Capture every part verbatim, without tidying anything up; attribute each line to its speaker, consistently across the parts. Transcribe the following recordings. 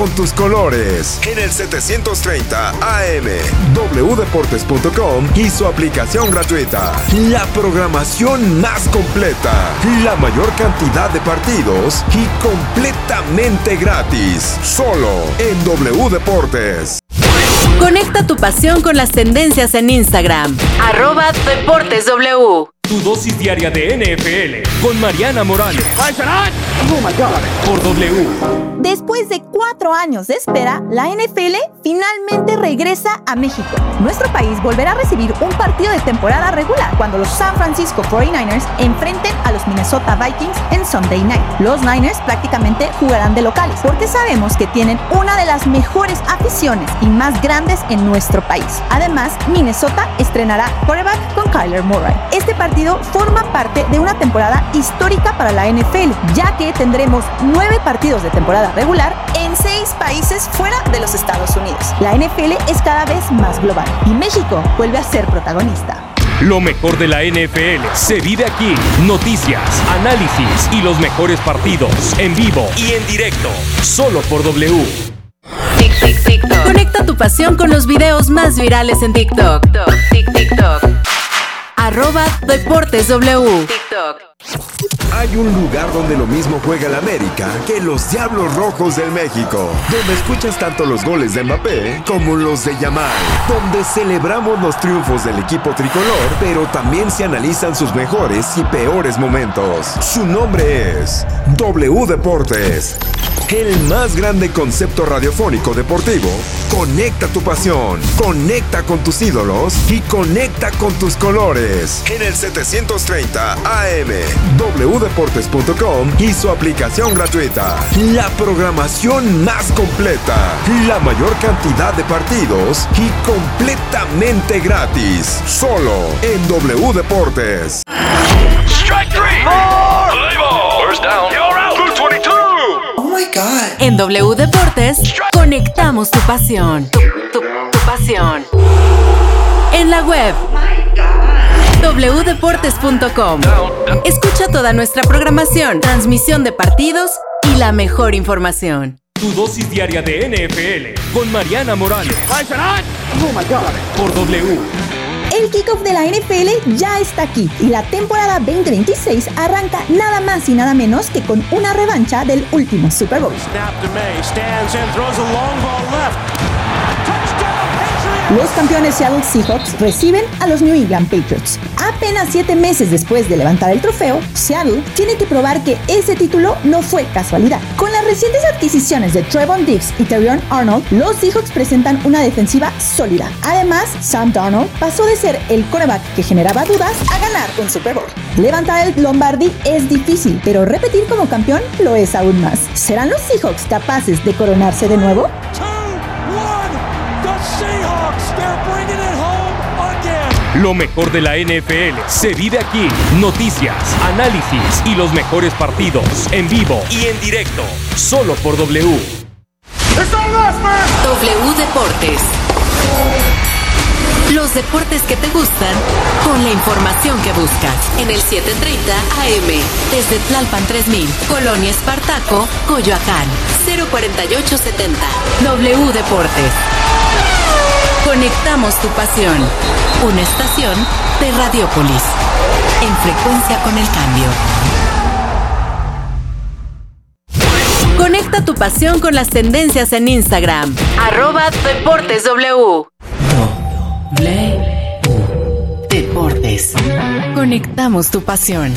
Speaker 1: con tus colores en el setecientos treinta A M, w deportes punto com y su aplicación gratuita. La programación más completa, la mayor cantidad de partidos y completamente gratis, solo en W Deportes.
Speaker 2: Conecta tu pasión con las tendencias en Instagram, arroba Deportes W.
Speaker 3: Tu dosis diaria de N F L con Mariana Morales.
Speaker 4: Oh my God.
Speaker 3: Por W.
Speaker 5: Después de cuatro años de espera, la N F L finalmente regresa a México. Nuestro país volverá a recibir un partido de temporada regular cuando los San Francisco cuarenta y nueve ers enfrenten a los Minnesota Vikings en Sunday Night. Los Niners prácticamente jugarán de locales porque sabemos que tienen una de las mejores aficiones y más grandes en nuestro país. Además, Minnesota estrenará quarterback con Kyler Murray. Este partido forma parte de una temporada histórica para la N F L, ya que tendremos nueve partidos de temporada regular en seis países fuera de los Estados Unidos. La N F L es cada vez más global y México vuelve a ser protagonista.
Speaker 3: Lo mejor de la N F L se vive aquí. Noticias, análisis y los mejores partidos en vivo y en directo, solo por W.
Speaker 2: Tic, tic, TikTok. Conecta tu pasión con los videos más virales en TikTok. Tic, TikTok. Arroba Deportes W. TikTok.
Speaker 1: Hay un lugar donde lo mismo juega el América que los Diablos Rojos del México, donde escuchas tanto los goles de Mbappé como los de Yamal, donde celebramos los triunfos del equipo tricolor, pero también se analizan sus mejores y peores momentos. Su nombre es W Deportes, el más grande concepto radiofónico deportivo. Conecta tu pasión, conecta con tus ídolos y conecta con tus colores en el setecientos treinta A M, w deportes punto com y su aplicación gratuita. La programación más completa, la mayor cantidad de partidos y completamente gratis, solo en W Deportes.
Speaker 6: Strike three. Play ball. First down. You're out. Blue veintidós.
Speaker 4: Oh my God.
Speaker 2: En W Deportes, conectamos tu pasión. Tu, tu, tu pasión. En la web, w deportes punto com. Escucha toda nuestra programación, transmisión de partidos y la mejor información.
Speaker 3: Tu dosis diaria de N F L con Mariana Morales.
Speaker 4: Oh my God.
Speaker 3: Por W.
Speaker 5: El kickoff de la N F L ya está aquí y la temporada veinte veintiséis arranca nada más y nada menos que con una revancha del último Super Bowl. Los campeones Seattle Seahawks reciben a los New England Patriots. Apenas siete meses después de levantar el trofeo, Seattle tiene que probar que ese título no fue casualidad. Con las recientes adquisiciones de Trevon Diggs y Terrion Arnold, los Seahawks presentan una defensiva sólida. Además, Sam Darnold pasó de ser el quarterback que generaba dudas a ganar un Super Bowl. Levantar el Lombardi es difícil, pero repetir como campeón lo es aún más. ¿Serán los Seahawks capaces de coronarse de nuevo?
Speaker 3: Lo mejor de la N F L se vive aquí. Noticias, análisis y los mejores partidos en vivo y en directo, solo por W.
Speaker 2: W Deportes. Los deportes que te gustan con la información que buscas. En el setecientos treinta A M, desde Tlalpan tres mil, Colonia Espartaco, Coyoacán, cero cuarenta y ocho setenta. W Deportes. Conectamos tu pasión. Una estación de Radiópolis. En frecuencia con el cambio. Conecta tu pasión con las tendencias en Instagram. Arroba Deportes W. W Deportes. Conectamos tu pasión.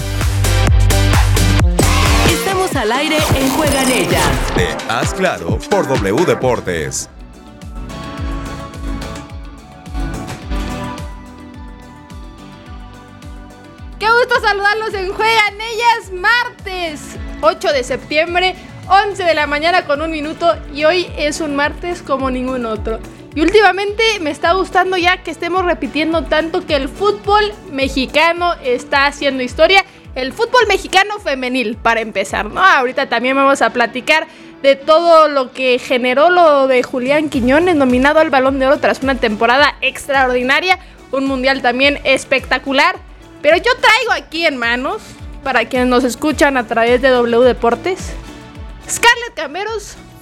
Speaker 2: Estamos al aire en Juega en Ella.
Speaker 1: De Haz Claro por W Deportes.
Speaker 7: Qué gusto saludarlos en Juegan Ellas, martes ocho de septiembre, once de la mañana con un minuto, y hoy es un martes como ningún otro. Y últimamente me está gustando ya que estemos repitiendo tanto que el fútbol mexicano está haciendo historia. El fútbol mexicano femenil, para empezar, ¿no? Ahorita también vamos a platicar de todo lo que generó lo de Julián Quiñones, nominado al Balón de Oro tras una temporada extraordinaria, un mundial también espectacular. Pero yo traigo aquí en manos, para quienes nos escuchan a través de W Deportes, Scarlett Camberos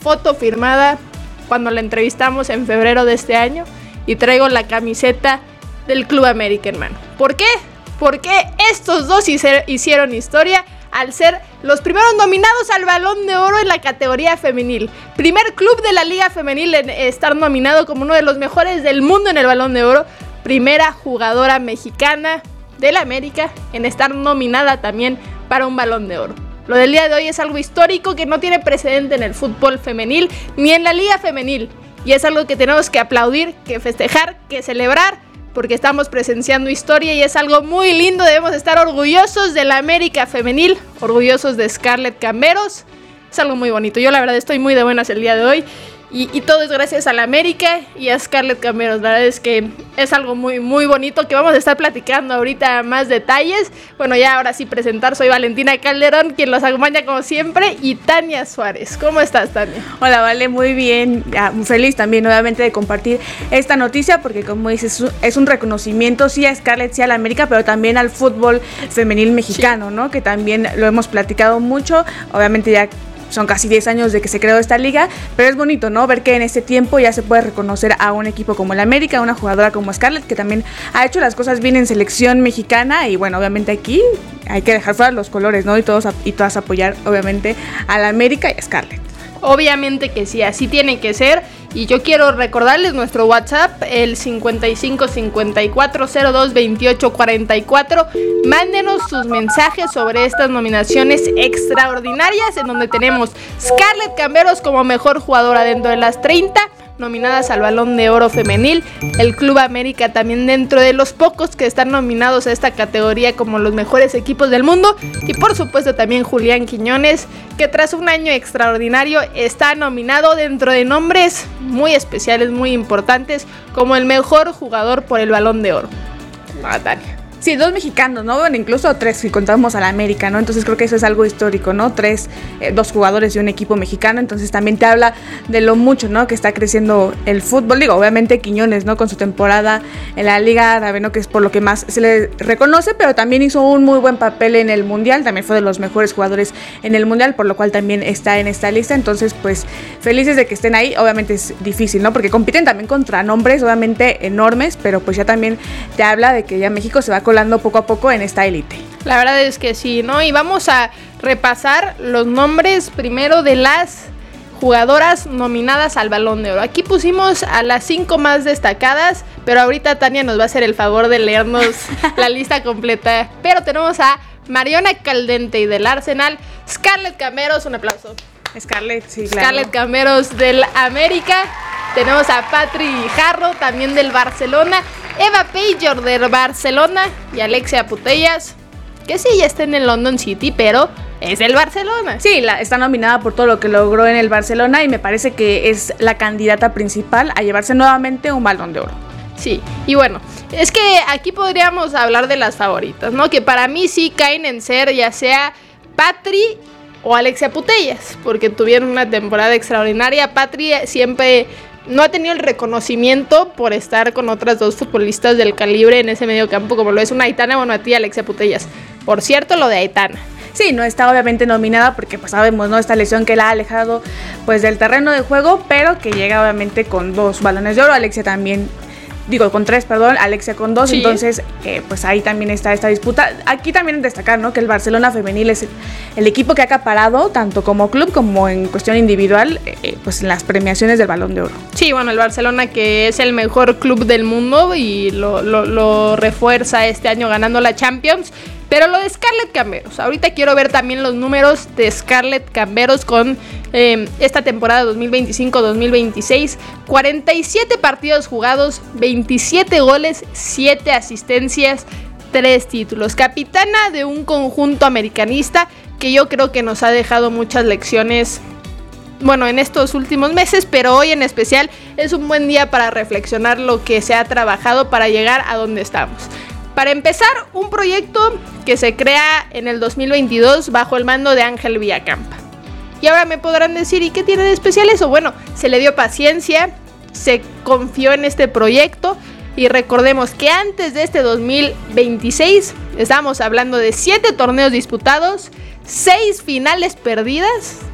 Speaker 7: foto firmada cuando la entrevistamos en febrero de este año y traigo la camiseta del Club América en mano. ¿Por qué? Porque estos dos hicieron historia al ser los primeros nominados al Balón de Oro en la categoría femenil. Primer club de la Liga Femenil en estar nominado como uno de los mejores del mundo en el Balón de Oro. Primera jugadora mexicana del América en estar nominada también para un Balón de Oro. Lo del día de hoy es algo histórico que no tiene precedente en el fútbol femenil ni en la Liga Femenil. Y es algo que tenemos que aplaudir, que festejar, que celebrar, porque estamos presenciando historia y es algo muy lindo. Debemos estar orgullosos de la América Femenil, orgullosos de Scarlett Camberos. Es algo muy bonito. Yo la verdad estoy muy de buenas el día de hoy. Y, y todo es gracias a la América y a Scarlett Camberos. La verdad es que es algo muy, muy bonito que vamos a estar platicando ahorita más detalles. Bueno, ya ahora sí presentar. Soy Valentina Calderón, quien los acompaña como siempre, y Tania Suárez. ¿Cómo estás, Tania?
Speaker 8: Hola, Vale, muy bien. Ya, muy feliz también nuevamente de compartir esta noticia porque, como dices, es un reconocimiento sí a Scarlett, sí a la América, pero también al fútbol femenil mexicano, sí, ¿no? Que también lo hemos platicado mucho. Obviamente ya son casi diez años de que se creó esta liga, pero es bonito, ¿no? Ver que en este tiempo ya se puede reconocer a un equipo como el América, a una jugadora como Scarlett, que también ha hecho las cosas bien en selección mexicana. Y bueno, obviamente aquí hay que dejar fuera los colores, ¿no? Y todos y todas apoyar, obviamente, a la América y a Scarlett.
Speaker 7: Obviamente que sí, así tiene que ser. Y yo quiero recordarles nuestro WhatsApp, el cincuenta y cinco cincuenta y cuatro cero dos veintiocho cuarenta y cuatro. Mándenos sus mensajes sobre estas nominaciones extraordinarias, en donde tenemos Scarlett Camberos como mejor jugadora dentro de las treinta nominadas al Balón de Oro femenil, el Club América también dentro de los pocos que están nominados a esta categoría como los mejores equipos del mundo, y por supuesto también Julián Quiñones, que tras un año extraordinario está nominado dentro de nombres muy especiales, muy importantes, como el mejor jugador por el Balón de Oro. Ah, Tania.
Speaker 8: Sí, dos mexicanos, ¿no? Bueno, incluso tres si contamos a la América, ¿no? Entonces creo que eso es algo histórico, ¿no? Tres, eh, dos jugadores de un equipo mexicano, entonces también te habla de lo mucho, ¿no? Que está creciendo el fútbol. Digo, obviamente Quiñones, ¿no? Con su temporada en la Liga Árabe, ¿no? Que es por lo que más se le reconoce, pero también hizo un muy buen papel en el Mundial, también fue de los mejores jugadores en el Mundial, por lo cual también está en esta lista. Entonces, pues, felices de que estén ahí. Obviamente es difícil, ¿no? Porque compiten también contra nombres, obviamente, enormes, pero pues ya también te habla de que ya México se va colando poco a poco en esta élite.
Speaker 7: La verdad es que sí, ¿no? Y vamos a repasar los nombres primero de las jugadoras nominadas al Balón de Oro. Aquí pusimos a las cinco más destacadas, pero ahorita Tania nos va a hacer el favor de leernos la lista completa. Pero tenemos a Mariona Caldente y del Arsenal, Scarlett Camberos, un aplauso.
Speaker 8: Scarlett, sí, claro.
Speaker 7: Scarlett Camberos del América. Tenemos a Patri Jarro, también del Barcelona, Eva Pager del Barcelona y Alexia Putellas, que sí ya está en el London City, pero es del Barcelona.
Speaker 8: Sí, la, está nominada por todo lo que logró en el Barcelona y me parece que es la candidata principal a llevarse nuevamente un Balón de Oro.
Speaker 7: Sí, y bueno, es que aquí podríamos hablar de las favoritas, ¿no? Que para mí sí caen en ser ya sea Patri o Alexia Putellas, porque tuvieron una temporada extraordinaria. Patri siempre no ha tenido el reconocimiento por estar con otras dos futbolistas del calibre en ese medio campo, como lo es una Aitana Bonmatí y Alexia Putellas. Por cierto, lo de Aitana.
Speaker 8: Sí, no está obviamente nominada porque pues sabemos, ¿no? Esta lesión que la ha alejado pues del terreno de juego, pero que llega obviamente con dos balones de oro. Alexia también, digo con tres, perdón, Alexia con dos, sí. Entonces eh, pues ahí también está esta disputa. Aquí también destacar, ¿no? Que el Barcelona femenil es el, el equipo que ha acaparado tanto como club como en cuestión individual eh, pues en las premiaciones del Balón de Oro.
Speaker 7: Sí, bueno, el Barcelona que es el mejor club del mundo y lo, lo, lo refuerza este año ganando la Champions. Pero lo de Scarlett Camberos, ahorita quiero ver también los números de Scarlett Camberos con eh, esta temporada dos mil veinticinco dos mil veintiséis. cuarenta y siete partidos jugados, veintisiete goles, siete asistencias, tres títulos. Capitana de un conjunto americanista que yo creo que nos ha dejado muchas lecciones, bueno, en estos últimos meses, pero hoy en especial es un buen día para reflexionar lo que se ha trabajado para llegar a donde estamos. Para empezar, un proyecto que se crea en el dos mil veintidós bajo el mando de Ángel Villacampa. Y ahora me podrán decir, ¿y qué tiene de especial eso? Bueno, se le dio paciencia, se confió en este proyecto y recordemos que antes de este dos mil veintiséis estamos hablando de siete torneos disputados, seis finales perdidas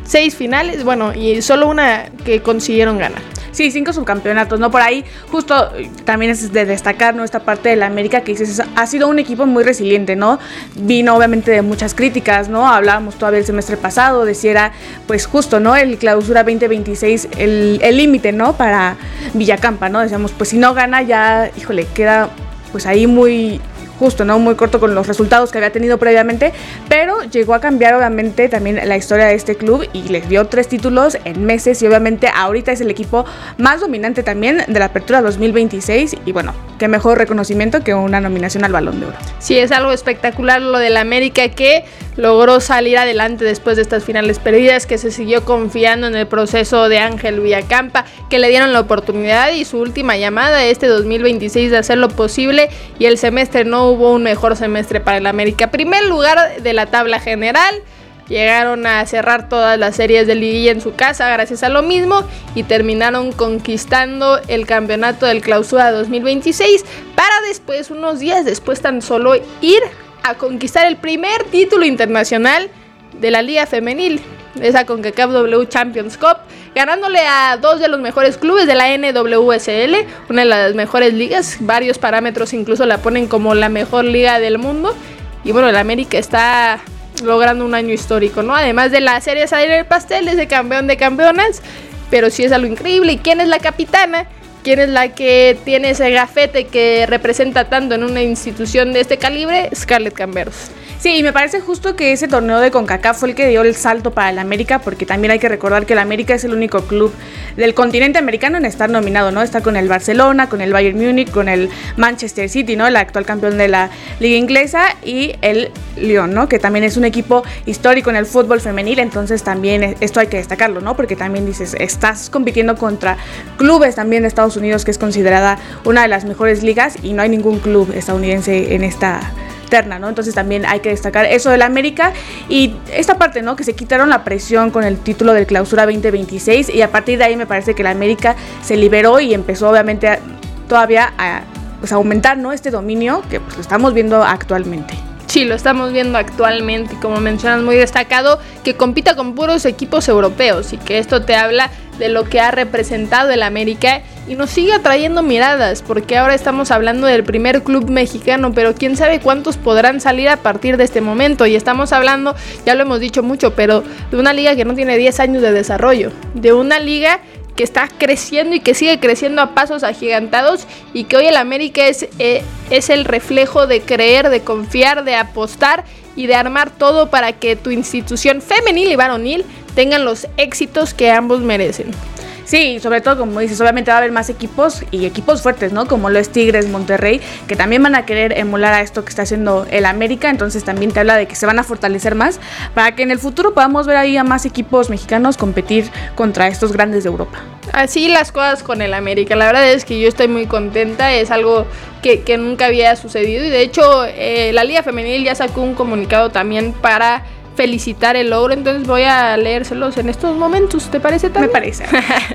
Speaker 7: seis finales, bueno, y solo una que consiguieron ganar.
Speaker 8: Sí, cinco subcampeonatos, ¿no? Por ahí justo también es de destacar, ¿no? Esta parte de la América que dices, ha sido un equipo muy resiliente, ¿no? Vino obviamente de muchas críticas, ¿no? Hablábamos todavía el semestre pasado de si era, pues justo, ¿no? El clausura veinte veintiséis, el límite, ¿no? Para Villacampa, ¿no? Decíamos, pues si no gana ya, híjole, queda pues ahí muy... justo, ¿no? Muy corto con los resultados que había tenido previamente, pero llegó a cambiar obviamente también la historia de este club y les dio tres títulos en meses y obviamente ahorita es el equipo más dominante también de la Apertura dos mil veintiséis y bueno, qué mejor reconocimiento que una nominación al Balón de Oro.
Speaker 7: Sí, es algo espectacular lo del América que logró salir adelante después de estas finales perdidas, que se siguió confiando en el proceso de Ángel Villacampa, que le dieron la oportunidad y su última llamada este dos mil veintiséis de hacer lo posible y el semestre no hubo un mejor semestre para el América. Primer lugar de la tabla general, llegaron a cerrar todas las series de liguilla en su casa gracias a lo mismo y terminaron conquistando el campeonato del Clausura dos mil veintiséis para después, unos días después tan solo, ir a conquistar el primer título internacional de la Liga Femenil, esa CONCACAF W Champions Cup, ganándole a dos de los mejores clubes de la N W S L, una de las mejores ligas, varios parámetros incluso la ponen como la mejor liga del mundo, y bueno, el América está logrando un año histórico, ¿no? Además de la serie salir el pastel, es de campeón de campeonas, pero sí es algo increíble. ¿Y quién es la capitana? ¿Quién es la que tiene ese gafete que representa tanto en una institución de este calibre? Scarlett Camberos.
Speaker 8: Sí, y me parece justo que ese torneo de CONCACAF fue el que dio el salto para el América, porque también hay que recordar que el América es el único club del continente americano en estar nominado, ¿no? Está con el Barcelona, con el Bayern Múnich, con el Manchester City, ¿no? El actual campeón de la Liga Inglesa, y el Lyon, ¿no? Que también es un equipo histórico en el fútbol femenil, entonces también esto hay que destacarlo, ¿no? Porque también dices, estás compitiendo contra clubes también de Estados Unidos, que es considerada una de las mejores ligas, y no hay ningún club estadounidense en esta terna, ¿no? Entonces también hay que destacar eso del América y esta parte, ¿no? Que se quitaron la presión con el título del Clausura veinte veintiséis y a partir de ahí me parece que el América se liberó y empezó obviamente a, todavía a pues, aumentar, ¿no? Este dominio que pues, lo estamos viendo actualmente.
Speaker 7: Sí, lo estamos viendo actualmente y como mencionas, muy destacado que compita con puros equipos europeos y que esto te habla de lo que ha representado el América y nos sigue atrayendo miradas porque ahora estamos hablando del primer club mexicano, pero quién sabe cuántos podrán salir a partir de este momento y estamos hablando, ya lo hemos dicho mucho, pero de una liga que no tiene diez años de desarrollo, de una liga que está creciendo y que sigue creciendo a pasos agigantados y que hoy el América es, eh, es el reflejo de creer, de confiar, de apostar y de armar todo para que tu institución femenil y varonil tengan los éxitos que ambos merecen.
Speaker 8: Sí, sobre todo como dices, obviamente va a haber más equipos y equipos fuertes, ¿no? Como lo es Tigres, Monterrey, que también van a querer emular a esto que está haciendo el América, entonces también te habla de que se van a fortalecer más para que en el futuro podamos ver ahí a más equipos mexicanos competir contra estos grandes de Europa.
Speaker 7: Así las cosas con el América, la verdad es que yo estoy muy contenta, es algo que, que nunca había sucedido y de hecho eh, la Liga Femenil ya sacó un comunicado también para felicitar el logro, entonces voy a leérselos en estos momentos, ¿te parece también?
Speaker 8: Me parece.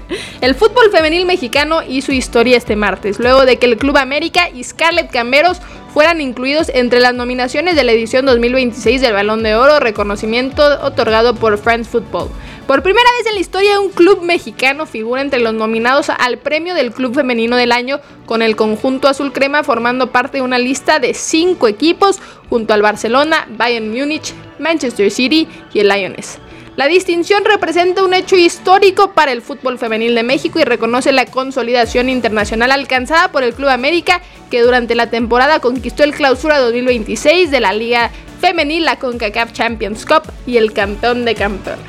Speaker 7: El fútbol femenil mexicano hizo historia este martes, luego de que el Club América y Scarlett Camberos fueran incluidos entre las nominaciones de la edición dos mil veintiséis del Balón de Oro, reconocimiento otorgado por France Football. Por primera vez en la historia, un club mexicano figura entre los nominados al premio del Club Femenino del Año, con el conjunto azul crema formando parte de una lista de cinco equipos, junto al Barcelona, Bayern Múnich, Manchester City y el Lioness. La distinción representa un hecho histórico para el fútbol femenil de México y reconoce la consolidación internacional alcanzada por el Club América, que durante la temporada conquistó el Clausura dos mil veintiséis de la Liga Femenil, la CONCACAF Champions Cup y el campeón de campeones.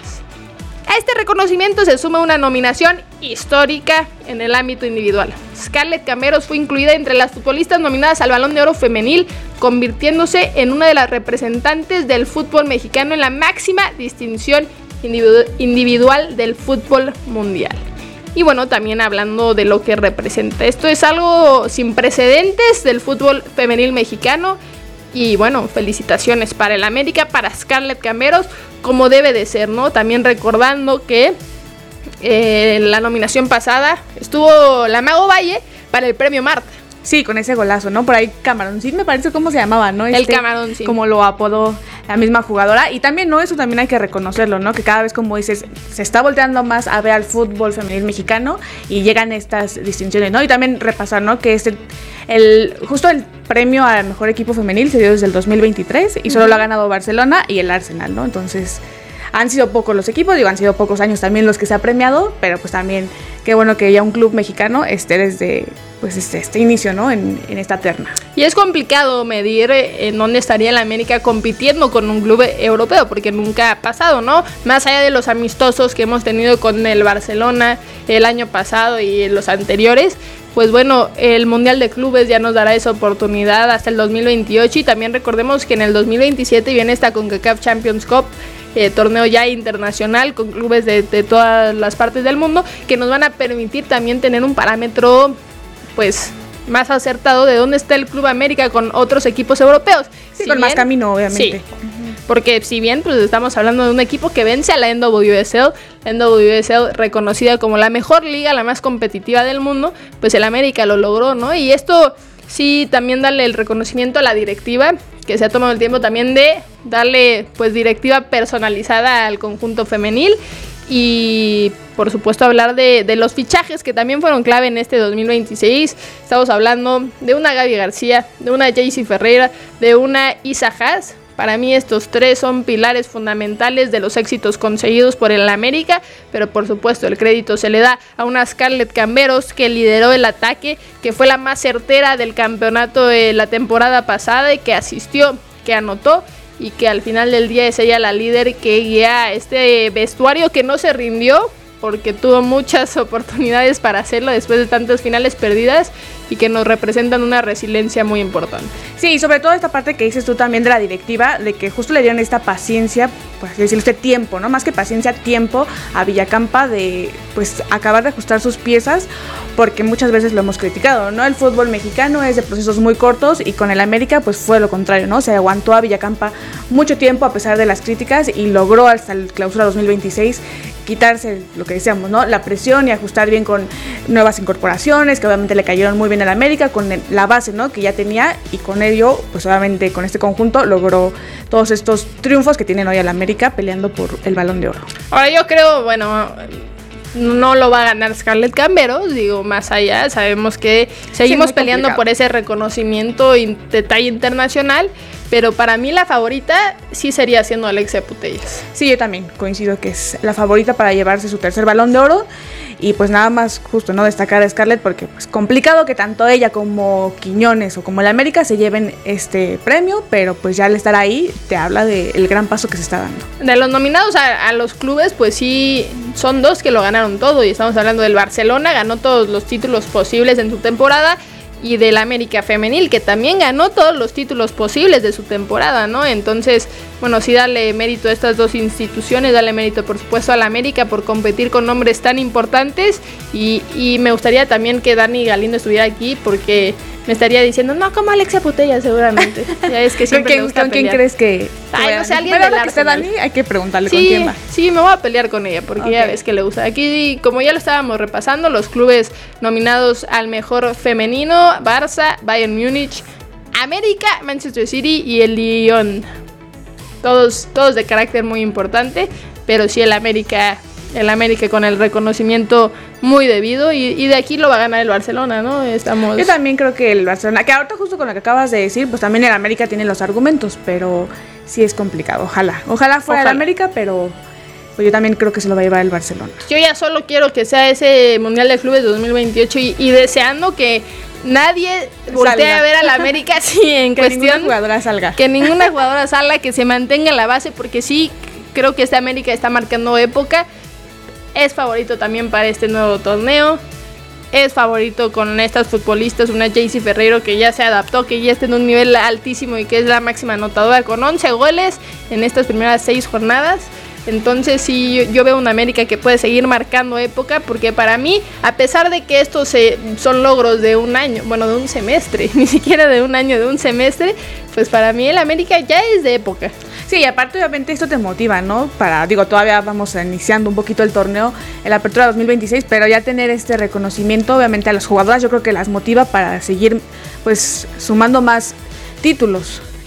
Speaker 7: A este reconocimiento se suma una nominación histórica en el ámbito individual. Scarlett Camberos fue incluida entre las futbolistas nominadas al Balón de Oro femenil, convirtiéndose en una de las representantes del fútbol mexicano en la máxima distinción individu- individual del fútbol mundial. Y bueno, también hablando de lo que representa. Esto es algo sin precedentes del fútbol femenil mexicano. Y bueno, felicitaciones para el América, para Scarlett Camberos, como debe de ser, ¿no? También recordando que eh, la nominación pasada estuvo la Mago Valle para el premio Marta.
Speaker 8: Sí, con ese golazo, ¿no? Por ahí Camaroncín me parece cómo se llamaba, ¿no?
Speaker 7: El
Speaker 8: este,
Speaker 7: Camaroncín.
Speaker 8: Como lo apodó la misma jugadora. Y también, ¿no? Eso también hay que reconocerlo, ¿no? Que cada vez, como dices, se está volteando más a ver al fútbol femenil mexicano y llegan estas distinciones, ¿no? Y también repasar, ¿no? Que este, el, justo el premio al mejor equipo femenil se dio desde el dos mil veintitrés y solo uh-huh. lo ha ganado Barcelona y el Arsenal, ¿no? Entonces, han sido pocos los equipos, digo, han sido pocos años también los que se ha premiado, pero pues también qué bueno que ya un club mexicano esté desde pues este, este inicio, ¿no? En, en esta terna.
Speaker 7: Y es complicado medir en dónde estaría la América compitiendo con un club europeo, porque nunca ha pasado, ¿no? Más allá de los amistosos que hemos tenido con el Barcelona el año pasado y los anteriores, pues bueno, el Mundial de Clubes ya nos dará esa oportunidad hasta el dos mil veintiocho y también recordemos que en el dos mil veintisiete viene esta CONCACAF Champions Cup, Eh, torneo ya internacional con clubes de, de todas las partes del mundo que nos van a permitir también tener un parámetro pues más acertado de dónde está el Club América con otros equipos europeos.
Speaker 8: Sí, si con bien, más camino, obviamente.
Speaker 7: Sí, porque si bien pues estamos hablando de un equipo que vence a la N W S L, la N W S L reconocida como la mejor liga, la más competitiva del mundo, pues el América lo logró, ¿no? Y esto sí también darle el reconocimiento a la directiva, que se ha tomado el tiempo también de darle pues directiva personalizada al conjunto femenil y por supuesto hablar de, de los fichajes que también fueron clave en este dos mil veintiséis. Estamos hablando de una Gaby García, de una Jaycee Ferreira, de una Isa Haas. Para mí estos tres son pilares fundamentales de los éxitos conseguidos por el América, pero por supuesto el crédito se le da a una Scarlett Camberos que lideró el ataque, que fue la más certera del campeonato de la temporada pasada y que asistió, que anotó y que al final del día es ella la líder que guía este vestuario que no se rindió porque tuvo muchas oportunidades para hacerlo después de tantas finales perdidas y que nos representan una resiliencia muy importante.
Speaker 8: Sí, y sobre todo esta parte que dices tú también de la directiva, de que justo le dieron esta paciencia, pues decirle usted tiempo, ¿no? Más que paciencia, tiempo a Villacampa de pues acabar de ajustar sus piezas, porque muchas veces lo hemos criticado, ¿no? El fútbol mexicano es de procesos muy cortos y con el América pues fue lo contrario, ¿no? Se aguantó a Villacampa mucho tiempo a pesar de las críticas y logró hasta el clausura dos mil veintiséis quitarse lo que decíamos, ¿no? La presión y ajustar bien con nuevas incorporaciones que obviamente le cayeron muy bien al América, con el, la base, ¿no? Que ya tenía y con ello, pues obviamente con este conjunto logró todos estos triunfos que tienen hoy al América peleando por el Balón de Oro.
Speaker 7: Ahora yo creo, bueno, no lo va a ganar Scarlett Camberos, digo, más allá, sabemos que seguimos sí, peleando complicado por ese reconocimiento y detalle internacional, pero para mí la favorita sí sería siendo Alexia Putellas.
Speaker 8: Sí, yo también coincido que es la favorita para llevarse su tercer Balón de Oro. Y pues nada más justo, ¿no? Destacar a Scarlett porque pues complicado que tanto ella como Quiñones o como el América se lleven este premio, pero pues ya al estar ahí te habla del gran paso que se está dando.
Speaker 7: De los nominados a, a los clubes, pues sí, son dos que lo ganaron todo y estamos hablando del Barcelona, ganó todos los títulos posibles en su temporada, y del América Femenil, que también ganó todos los títulos posibles de su temporada, ¿no? Entonces, bueno, sí darle mérito a estas dos instituciones, darle mérito por supuesto a la América por competir con nombres tan importantes y, y me gustaría también que Dani Galindo estuviera aquí porque me estaría diciendo, no, como Alexia Putellas seguramente. Ya es que siempre
Speaker 8: ¿Con, quién, ¿con quién crees que...?
Speaker 7: Ay, no sé, alguien
Speaker 8: pero
Speaker 7: del
Speaker 8: que esté Dani, hay que preguntarle
Speaker 7: sí,
Speaker 8: con quién va.
Speaker 7: Sí, me voy a pelear con ella porque okay. Ya ves que le gusta. Aquí, como ya lo estábamos repasando, los clubes nominados al mejor femenino, Barça, Bayern Múnich, América, Manchester City y el Lyon. Todos, todos de carácter muy importante, pero sí el América... El América con el reconocimiento muy debido y, y de aquí lo va a ganar el Barcelona, ¿no? Estamos...
Speaker 8: Yo también creo que el Barcelona, que ahorita justo con lo que acabas de decir, pues también el América tiene los argumentos, pero sí es complicado, ojalá. Ojalá fuera ojalá. el América, pero pues yo también creo que se lo va a llevar el Barcelona.
Speaker 7: Yo ya solo quiero que sea ese Mundial de Clubes de dos mil veintiocho y, y deseando que nadie voltee a ver a la América sí, en
Speaker 8: que
Speaker 7: cuestión...
Speaker 8: Que ninguna jugadora salga.
Speaker 7: Que ninguna jugadora salga, que se mantenga en la base, porque sí creo que esta América está marcando época. Es favorito también para este nuevo torneo. Es favorito con estas futbolistas, una Jaycee Ferreiro que ya se adaptó, que ya está en un nivel altísimo y que es la máxima anotadora con once goles en estas primeras seis jornadas. Entonces sí, yo, yo veo una América que puede seguir marcando época, porque para mí, a pesar de que estos se, son logros de un año, bueno, de un semestre, ni siquiera de un año, de un semestre, pues para mí el América ya es de época.
Speaker 8: Sí, y aparte obviamente esto te motiva, ¿no? Para, digo, todavía vamos iniciando un poquito el torneo en la apertura dos mil veintiséis, pero ya tener este reconocimiento obviamente a las jugadoras yo creo que las motiva para seguir pues sumando más títulos.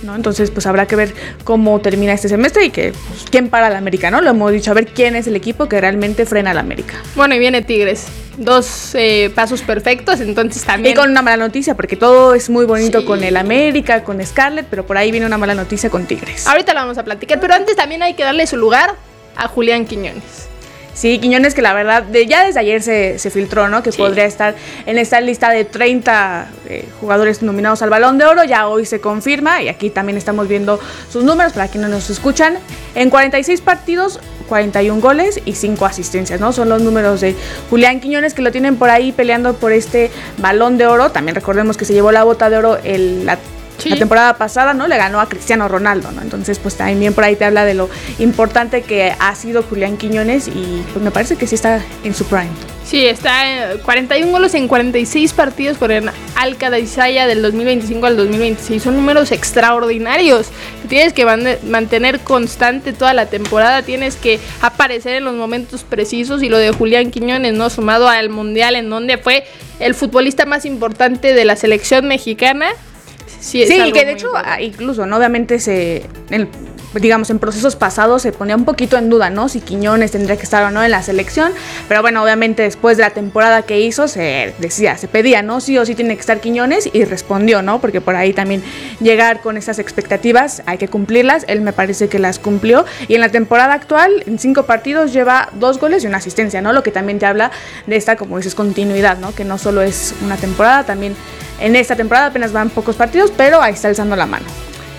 Speaker 8: ¿no? Entonces, pues habrá que ver cómo termina este semestre y que pues, quién para al América, ¿no? Lo hemos dicho, a ver quién es el equipo que realmente frena al América.
Speaker 7: Bueno, y viene Tigres. Dos eh, pasos perfectos, entonces también...
Speaker 8: Y con una mala noticia, porque todo es muy bonito
Speaker 7: sí.
Speaker 8: con el América, con Scarlett, pero por ahí viene una mala noticia con Tigres.
Speaker 7: Ahorita la vamos a platicar, pero antes también hay que darle su lugar a Julián Quiñones.
Speaker 8: Sí, Quiñones, que la verdad, de, ya desde ayer se, se filtró, ¿no? Que sí. podría estar en esta lista de treinta eh, jugadores nominados al Balón de Oro. Ya hoy se confirma y aquí también estamos viendo sus números para quienes nos escuchan. En cuarenta y seis partidos, cuarenta y un goles y cinco asistencias, ¿no? Son los números de Julián Quiñones, que lo tienen por ahí peleando por este Balón de Oro. También recordemos que se llevó la bota de oro el, la Sí. La temporada pasada, ¿no? Le ganó a Cristiano Ronaldo, ¿no? Entonces, pues también por ahí te habla de lo importante que ha sido Julián Quiñones y pues me parece que sí está en su prime.
Speaker 7: Sí, está en cuarenta y un goles en cuarenta y seis partidos con el Al-Qadisiyah del dos mil veinticinco al dos mil veintiséis. Son números extraordinarios. Tienes que man- mantener constante toda la temporada, tienes que aparecer en los momentos precisos y lo de Julián Quiñones, ¿no? Sumado al Mundial, en donde fue el futbolista más importante de la selección mexicana. Sí,
Speaker 8: sí que de hecho importante. Incluso, ¿no? Obviamente se, el, digamos, en procesos pasados se ponía un poquito en duda, ¿no? Si Quiñones tendría que estar o no en la selección, pero bueno, obviamente después de la temporada que hizo se decía, se pedía, ¿no? Sí o sí tiene que estar Quiñones y respondió, ¿no? Porque por ahí también llegar con esas expectativas hay que cumplirlas, él me parece que las cumplió y en la temporada actual, en cinco partidos lleva dos goles y una asistencia, ¿no? Lo que también te habla de esta, como dices, continuidad, ¿no? Que no solo es una temporada, también en esta temporada apenas van pocos partidos, pero ahí está alzando la mano.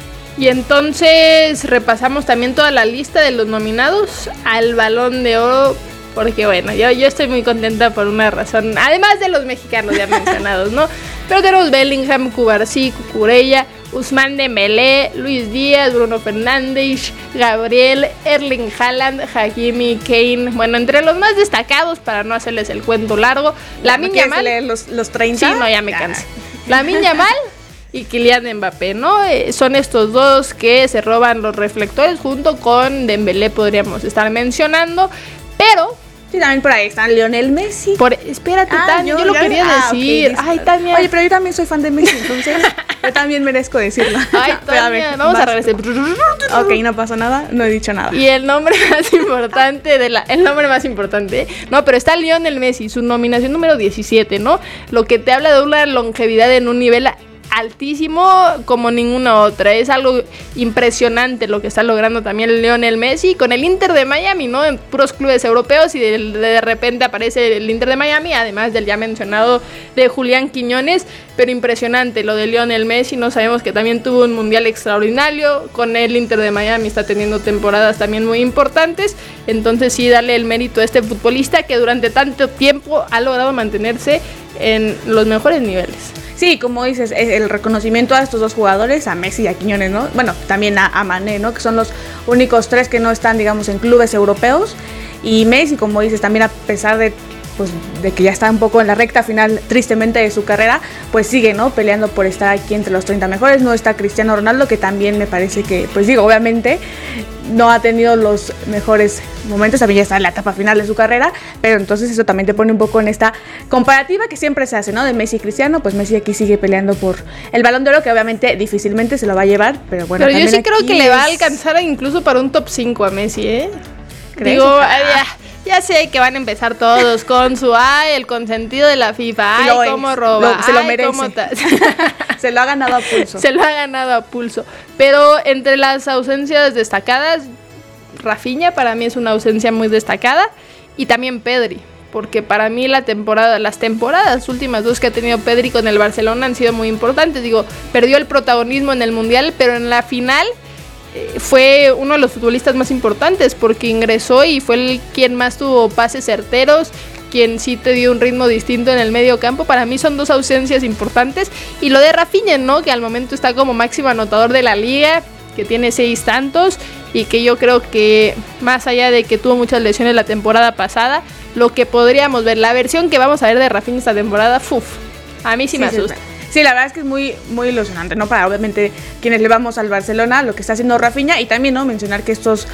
Speaker 7: Y entonces repasamos también toda la lista de los nominados al Balón de Oro, porque bueno, yo, yo estoy muy contenta por una razón, además de los mexicanos ya mencionados, ¿no? Pero tenemos Bellingham, Cubarsí, Cucurella, Ousmane Dembélé, Luis Díaz, Bruno Fernández, Gabriel, Erling Haaland, Hakimi, Kane. Bueno, entre los más destacados, para no hacerles el cuento largo, Lamine Yamal.
Speaker 8: leer los, los treinta?
Speaker 7: Sí, no, ya me cansé. Lamine Yamal y Kylian Mbappé, ¿no? Eh, son estos dos que se roban los reflectores, junto con Dembélé podríamos estar mencionando, pero...
Speaker 8: Sí, también por ahí está Lionel Messi.
Speaker 7: Por, espérate, ah, Tania, yo, yo lo quería ah, decir.
Speaker 8: Okay,
Speaker 7: Ay, Tania.
Speaker 8: Oye, pero yo también soy fan de Messi, entonces yo también merezco decirlo.
Speaker 7: Ay, Tania, a ver, vamos basta. a regresar.
Speaker 8: Ok, no pasa nada, no he dicho nada.
Speaker 7: Y el nombre más importante de la, el nombre más importante, no, pero está Lionel Messi, su nominación número diecisiete, ¿no? Lo que te habla de una longevidad en un nivel altísimo como ninguna otra. Es algo impresionante lo que está logrando también Lionel Messi con el Inter de Miami, ¿no? En puros clubes europeos y de, de repente aparece el Inter de Miami, además del ya mencionado de Julián Quiñones, pero impresionante lo de Lionel Messi. No sabemos que también tuvo un mundial extraordinario con el Inter de Miami, está teniendo temporadas también muy importantes, entonces sí, darle el mérito a este futbolista que durante tanto tiempo ha logrado mantenerse en los mejores niveles.
Speaker 8: Sí, como dices, el reconocimiento a estos dos jugadores, a Messi y a Quiñones, ¿no? Bueno, también a, a Mané, ¿no? Que son los únicos tres que no están, digamos, en clubes europeos. Y Messi, como dices, también a pesar de, pues, de que ya está un poco en la recta final, tristemente, de su carrera, pues sigue, ¿no? Peleando por estar aquí entre los treinta mejores. No está Cristiano Ronaldo, que también me parece que, pues digo, obviamente no ha tenido los mejores momentos, también ya está en la etapa final de su carrera, pero entonces eso también te pone un poco en esta comparativa que siempre se hace, ¿no? De Messi y Cristiano, pues Messi aquí sigue peleando por el Balón de Oro, que obviamente difícilmente se lo va a llevar, pero bueno.
Speaker 7: Pero yo sí creo que es... le va a alcanzar incluso para un top cinco a Messi, ¿eh? ¿Crees? Digo, ya, ya sé que van a empezar todos con su, ay, el consentido de la FIFA, ay, cómo roba,
Speaker 8: lo, se lo
Speaker 7: ay,
Speaker 8: merece.
Speaker 7: Cómo ta-
Speaker 8: se lo ha ganado a pulso.
Speaker 7: Se lo ha ganado a pulso, pero entre las ausencias destacadas, Rafinha para mí es una ausencia muy destacada y también Pedri, porque para mí la temporada, las temporadas últimas dos que ha tenido Pedri con el Barcelona han sido muy importantes. Digo, perdió el protagonismo en el Mundial, pero en la final eh, fue uno de los futbolistas más importantes porque ingresó y fue el quien más tuvo pases certeros, quien sí te dio un ritmo distinto en el medio campo. Para mí son dos ausencias importantes. Y lo de Rafinha, ¿no? Que al momento está como máximo anotador de la liga, que tiene seis tantos y que yo creo que más allá de que tuvo muchas lesiones la temporada pasada, lo que podríamos ver, la versión que vamos a ver de Rafinha esta temporada, ¡fuf! A mí sí, sí me asusta.
Speaker 8: Sí, sí, la verdad es que es muy, muy ilusionante, ¿no? Para obviamente quienes le vamos al Barcelona, lo que está haciendo Rafinha, y también, ¿no? Mencionar que estos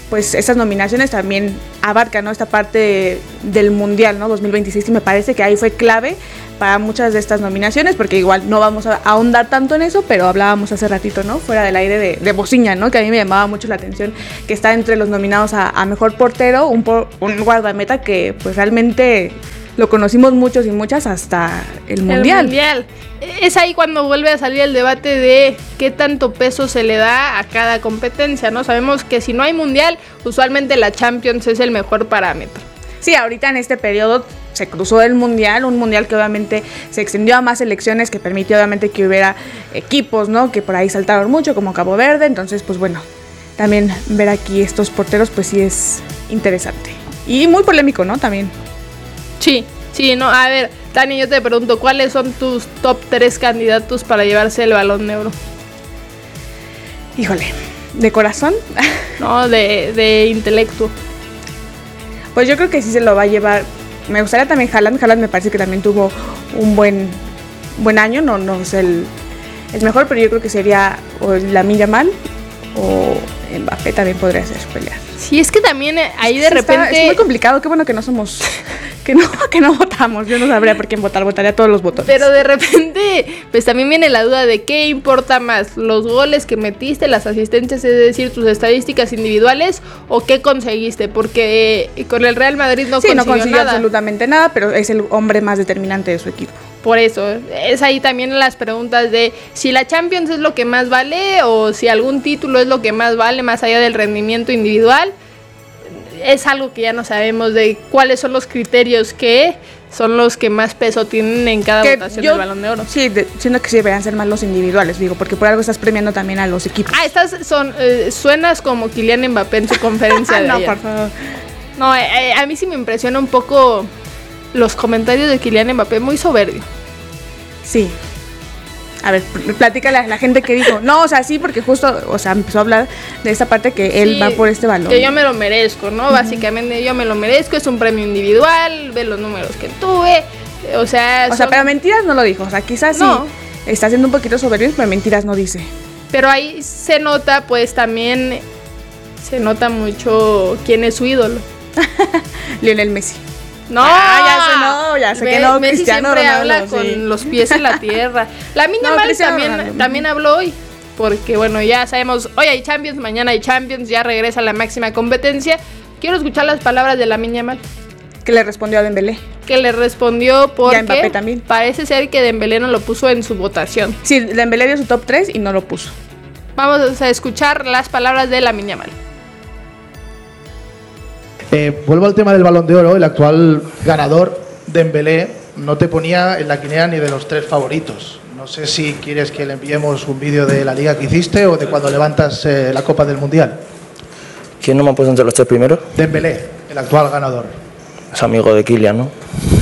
Speaker 8: pues esas nominaciones también abarcan, ¿no?, esta parte del Mundial, ¿no?, dos mil veintiséis, y me parece que ahí fue clave para muchas de estas nominaciones, porque igual no vamos a ahondar tanto en eso, pero hablábamos hace ratito, ¿no?, fuera del aire de, de Bociña, ¿no?, que a mí me llamaba mucho la atención, que está entre los nominados a, a Mejor Portero, un, por, un guardameta que pues realmente lo conocimos muchos y muchas hasta el Mundial.
Speaker 7: El Mundial. Es ahí cuando vuelve a salir el debate de qué tanto peso se le da a cada competencia, ¿no? Sabemos que si no hay Mundial, usualmente la Champions es el mejor parámetro.
Speaker 8: Sí, ahorita en este periodo se cruzó el Mundial, un Mundial que obviamente se extendió a más selecciones, que permitió obviamente que hubiera equipos, ¿no?, que por ahí saltaron mucho, como Cabo Verde. Entonces, pues bueno, también ver aquí estos porteros, pues sí es interesante. Y muy polémico, ¿no?, también.
Speaker 7: Sí, sí, no, a ver, Tani, yo te pregunto, ¿cuáles son tus top tres candidatos para llevarse el Balón de Oro?
Speaker 8: Híjole, ¿de corazón?
Speaker 7: No, de, de intelecto.
Speaker 8: Pues yo creo que sí se lo va a llevar. Me gustaría también Haaland. Haaland me parece que también tuvo un buen buen año, no, no es el, el mejor, pero yo creo que sería o Lamine Yamal o Mbappé también podría ser pelear.
Speaker 7: Sí, es que también ahí de
Speaker 8: sí,
Speaker 7: repente...
Speaker 8: Está, es muy complicado, qué bueno que no somos... Que no, que no votamos, yo no sabría por quién votar, votaría todos los botones.
Speaker 7: Pero de repente, pues también viene la duda de qué importa más, los goles que metiste, las asistencias, es decir, tus estadísticas individuales, o qué conseguiste, porque con el Real Madrid no
Speaker 8: sí,
Speaker 7: consiguió,
Speaker 8: no consiguió
Speaker 7: nada.
Speaker 8: absolutamente nada, pero es el hombre más determinante de su equipo.
Speaker 7: Por eso, es ahí también las preguntas de si la Champions es lo que más vale, o si algún título es lo que más vale, más allá del rendimiento individual. Es algo que ya no sabemos de cuáles son los criterios que son los que más peso tienen en cada
Speaker 8: que
Speaker 7: votación
Speaker 8: yo,
Speaker 7: del Balón de Oro.
Speaker 8: Sí, de, siento que sí deberían ser más los individuales, digo, porque por algo estás premiando también a los equipos.
Speaker 7: Ah, estás son eh, suenas como Kylian Mbappé en su conferencia de
Speaker 8: no,
Speaker 7: ayer.
Speaker 8: por favor.
Speaker 7: No, eh, a mí sí me impresiona un poco los comentarios de Kylian Mbappé, muy soberbio.
Speaker 8: Sí. A ver, platícale a la gente que dijo, no, o sea, sí, porque justo, o sea, empezó a hablar de esta parte que él
Speaker 7: Sí,
Speaker 8: va por este balón.
Speaker 7: Que yo me lo merezco, ¿no? Uh-huh. Básicamente yo me lo merezco, es un premio individual, ve los números que tuve, o sea...
Speaker 8: O
Speaker 7: son...
Speaker 8: sea, pero mentiras no lo dijo, o sea, quizás
Speaker 7: no.
Speaker 8: sí está siendo un poquito soberbio, pero mentiras no dice.
Speaker 7: Pero ahí se nota, pues también, se nota mucho quién es su ídolo.
Speaker 8: Lionel Messi.
Speaker 7: No,
Speaker 8: ah, ya sé, no, ya sé
Speaker 7: Ve,
Speaker 8: que no,
Speaker 7: Messi
Speaker 8: Cristiano
Speaker 7: siempre
Speaker 8: Ronaldo,
Speaker 7: habla
Speaker 8: sí.
Speaker 7: con los pies en la tierra. Lamine
Speaker 8: no,
Speaker 7: Yamal también, también habló hoy, porque bueno, ya sabemos, hoy hay Champions, mañana hay Champions, ya regresa la máxima competencia. Quiero escuchar las palabras de Lamine Yamal.
Speaker 8: Que le respondió a Dembélé.
Speaker 7: Que le respondió porque
Speaker 8: y a Mbappé también.
Speaker 7: Parece ser que Dembélé no lo puso en su votación.
Speaker 8: Sí, Dembélé dio su top tres y no lo puso.
Speaker 7: Vamos a escuchar las palabras de Lamine Yamal.
Speaker 9: Eh, vuelvo al tema del Balón de Oro. El actual ganador, Dembélé, no te ponía en la quiniela ni de los tres favoritos. No sé si quieres que le enviemos un vídeo de la liga que hiciste o de cuando levantas eh, la Copa del Mundial.
Speaker 10: ¿Quién no me ha puesto entre los tres primeros?
Speaker 9: Dembélé, el actual ganador.
Speaker 10: Es amigo de Kylian, ¿no?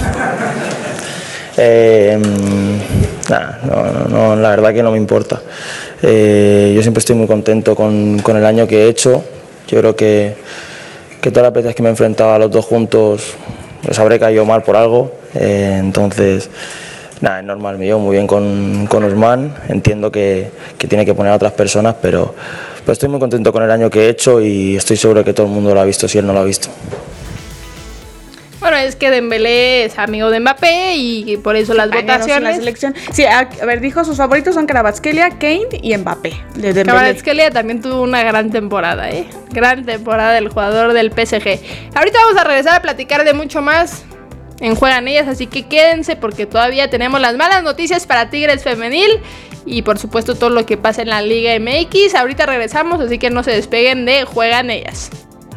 Speaker 10: eh, nah, no, no, la verdad que no me importa. Eh, yo siempre estoy muy contento con, con el año que he hecho. Yo creo que que todas las veces que me enfrentaba a los dos juntos les habré caído mal por algo, eh, entonces nada, es normal, me llevo muy bien con, con Ousmane, entiendo que, que tiene que poner a otras personas, pero, pero estoy muy contento con el año que he hecho y estoy seguro que todo el mundo lo ha visto si él no lo ha visto.
Speaker 7: Bueno, es que Dembélé es amigo de Mbappé y por eso las votaciones.
Speaker 8: La selección. Sí, a, a ver, dijo sus favoritos son Kvaratskhelia, Kane y Mbappé. De
Speaker 7: Kvaratskhelia también tuvo una gran temporada, ¿eh? Gran temporada del jugador del P S G. Ahorita vamos a regresar a platicar de mucho más en Juegan Ellas, así que quédense porque todavía tenemos las malas noticias para Tigres Femenil y por supuesto todo lo que pasa en la Liga M X. Ahorita regresamos, así que no se despeguen de Juegan Ellas.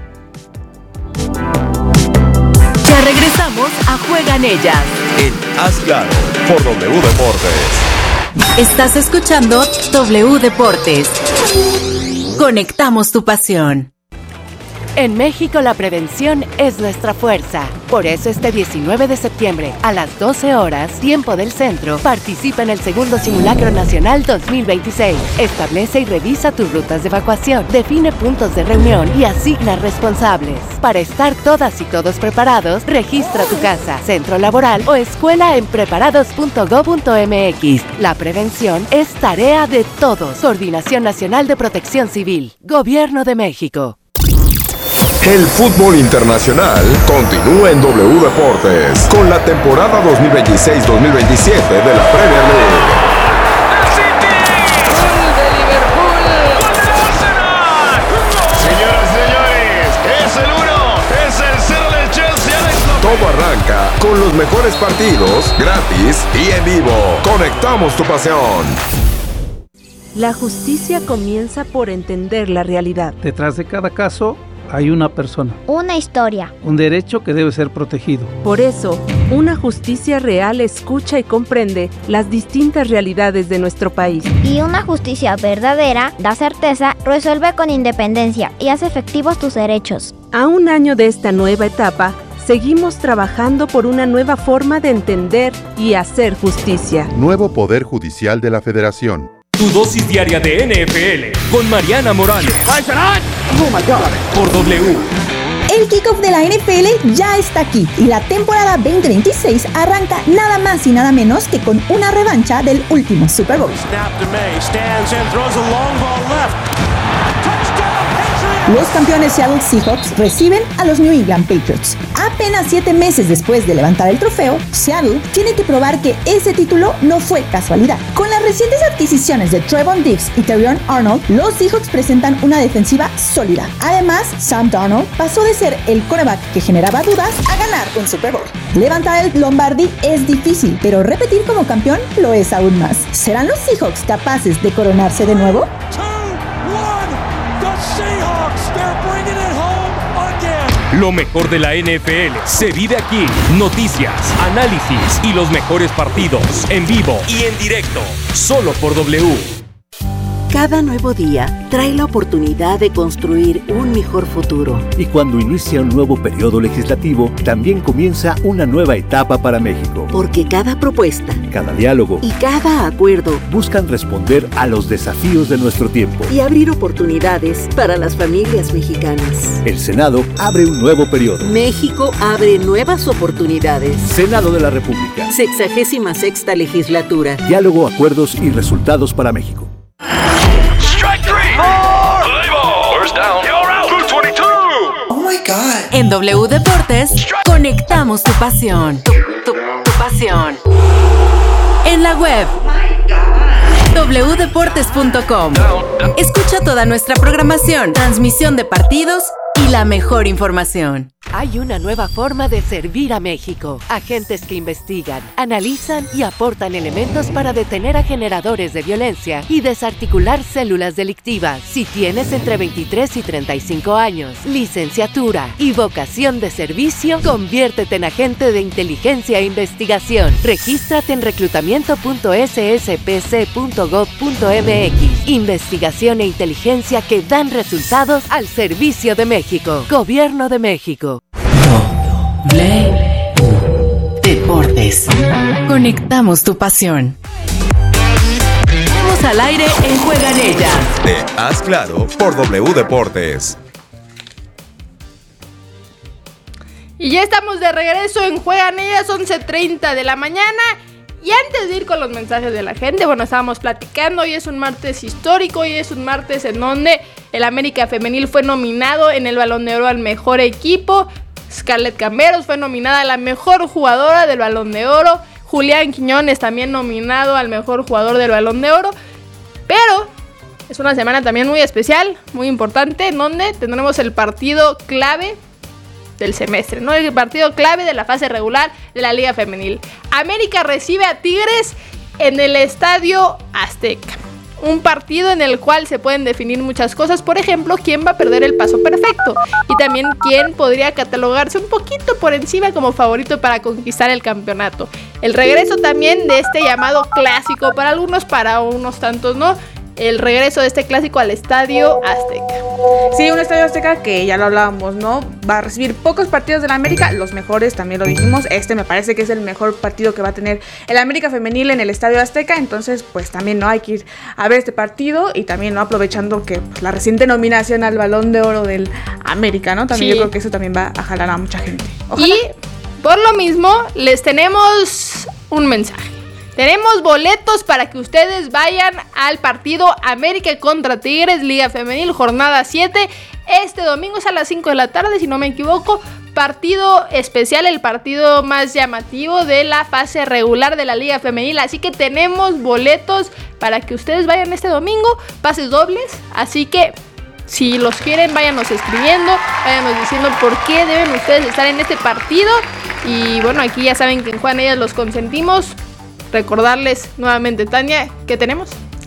Speaker 2: Ya regresamos a Juegan Ellas.
Speaker 1: En Haz Claro, por W Deportes.
Speaker 2: Estás escuchando W Deportes. Conectamos tu pasión. En México la prevención es nuestra fuerza. Por eso este diecinueve de septiembre a las doce horas, tiempo del centro, participa en el segundo Simulacro Nacional dos mil veintiséis. Establece y revisa tus rutas de evacuación, define puntos de reunión y asigna responsables. Para estar todas y todos preparados, registra tu casa, centro laboral o escuela en preparados punto gob punto m x. La prevención es tarea de todos. Coordinación Nacional de Protección Civil. Gobierno de México.
Speaker 1: El fútbol internacional continúa en W Deportes con la temporada dos mil veintiséis dos mil veintisiete de la Premier League. Todo arranca con los mejores partidos, gratis y en vivo. Conectamos tu pasión.
Speaker 11: La justicia comienza por entender la realidad.
Speaker 12: Detrás de cada caso hay una persona.
Speaker 13: Una historia.
Speaker 12: Un derecho que debe ser protegido.
Speaker 11: Por eso, una justicia real escucha y comprende las distintas realidades de nuestro país.
Speaker 13: Y una justicia verdadera da certeza, resuelve con independencia y hace efectivos tus derechos.
Speaker 11: A un año de esta nueva etapa, seguimos trabajando por una nueva forma de entender y hacer justicia.
Speaker 14: Nuevo Poder Judicial de la Federación.
Speaker 3: Tu dosis diaria de N F L con Mariana Morales.
Speaker 4: Oh my God.
Speaker 3: Por W.
Speaker 5: El kickoff de la N F L ya está aquí y la temporada veinte veintiséis arranca nada más y nada menos que con una revancha del último Super Bowl. Los campeones Seattle Seahawks reciben a los New England Patriots. Apenas siete meses después de levantar el trofeo, Seattle tiene que probar que ese título no fue casualidad. Con las recientes adquisiciones de Trevon Diggs y Terrion Arnold, los Seahawks presentan una defensiva sólida. Además, Sam Darnold pasó de ser el quarterback que generaba dudas a ganar un Super Bowl. Levantar el Lombardi es difícil, pero repetir como campeón lo es aún más. ¿Serán los Seahawks capaces de coronarse de nuevo?
Speaker 3: Lo mejor de la N F L se vive aquí. Noticias, análisis y los mejores partidos en vivo y en directo, solo por W.
Speaker 15: Cada nuevo día trae la oportunidad de construir un mejor futuro.
Speaker 16: Y cuando inicia un nuevo periodo legislativo, también comienza una nueva etapa para México.
Speaker 15: Porque cada propuesta,
Speaker 16: cada diálogo
Speaker 15: y cada acuerdo
Speaker 16: buscan responder a los desafíos de nuestro tiempo
Speaker 15: y abrir oportunidades para las familias mexicanas.
Speaker 16: El Senado abre un nuevo periodo.
Speaker 15: México abre nuevas oportunidades.
Speaker 16: Senado de la República.
Speaker 15: Sexagésima sexta legislatura.
Speaker 16: Diálogo, acuerdos y resultados para México.
Speaker 4: Oh my God.
Speaker 2: En W Deportes, conectamos tu pasión. Tu, tu, tu pasión. En la web, w deportes punto com. Escucha toda nuestra programación, transmisión de partidos y la mejor información.
Speaker 17: Hay una nueva forma de servir a México. Agentes que investigan, analizan y aportan elementos para detener a generadores de violencia y desarticular células delictivas. Si tienes entre veintitrés y treinta y cinco años, licenciatura y vocación de servicio, conviértete en agente de inteligencia e investigación. Regístrate en reclutamiento punto s s p c punto gov punto m x. Investigación e inteligencia que dan resultados al servicio de México. Gobierno de México.
Speaker 2: W Deportes. Conectamos tu pasión. Vamos al aire en Juegan Ellas.
Speaker 1: Te haz claro por W Deportes.
Speaker 7: Y ya estamos de regreso en Juegan Ellas, once treinta de la mañana. Y antes de ir con los mensajes de la gente, bueno, estábamos platicando, hoy es un martes histórico, hoy es un martes en donde el América Femenil fue nominado en el Balón de Oro al mejor equipo. Scarlett Camberos fue nominada a la mejor jugadora del Balón de Oro. Julián Quiñones también nominado al mejor jugador del Balón de Oro. Pero es una semana también muy especial, muy importante, en donde tendremos el partido clave del semestre, ¿no? El partido clave de la fase regular de la Liga Femenil. América recibe a Tigres en el Estadio Azteca. Un partido en el cual se pueden definir muchas cosas. Por ejemplo, quién va a perder el paso perfecto. Y también quién podría catalogarse un poquito por encima como favorito para conquistar el campeonato. El regreso también de este llamado clásico. Para algunos, para unos tantos no. El regreso de este clásico al Estadio Azteca.
Speaker 8: Sí, un Estadio Azteca que ya lo hablábamos, ¿no? Va a recibir pocos partidos de la América, los mejores también lo dijimos. Este me parece que es el mejor partido que va a tener el América Femenil en el Estadio Azteca. Entonces, pues también no hay que ir a ver este partido. Y también, ¿no? Aprovechando que pues, la reciente nominación al Balón de Oro del América, ¿no? También sí. Yo creo que eso también va a jalar a mucha gente. Ojalá.
Speaker 7: Y por lo mismo, les tenemos un mensaje. Tenemos boletos para que ustedes vayan al partido América contra Tigres, Liga Femenil, jornada siete, este domingo, es a las cinco de la tarde, si no me equivoco. Partido especial, el partido más llamativo de la fase regular de la Liga Femenil. Así que tenemos boletos para que ustedes vayan este domingo, pases dobles. Así que si los quieren, váyanos escribiendo, váyanos diciendo por qué deben ustedes estar en este partido. Y bueno, aquí ya saben que en Juegan Ellas los consentimos. Recordarles nuevamente, Tania, ¿qué tenemos?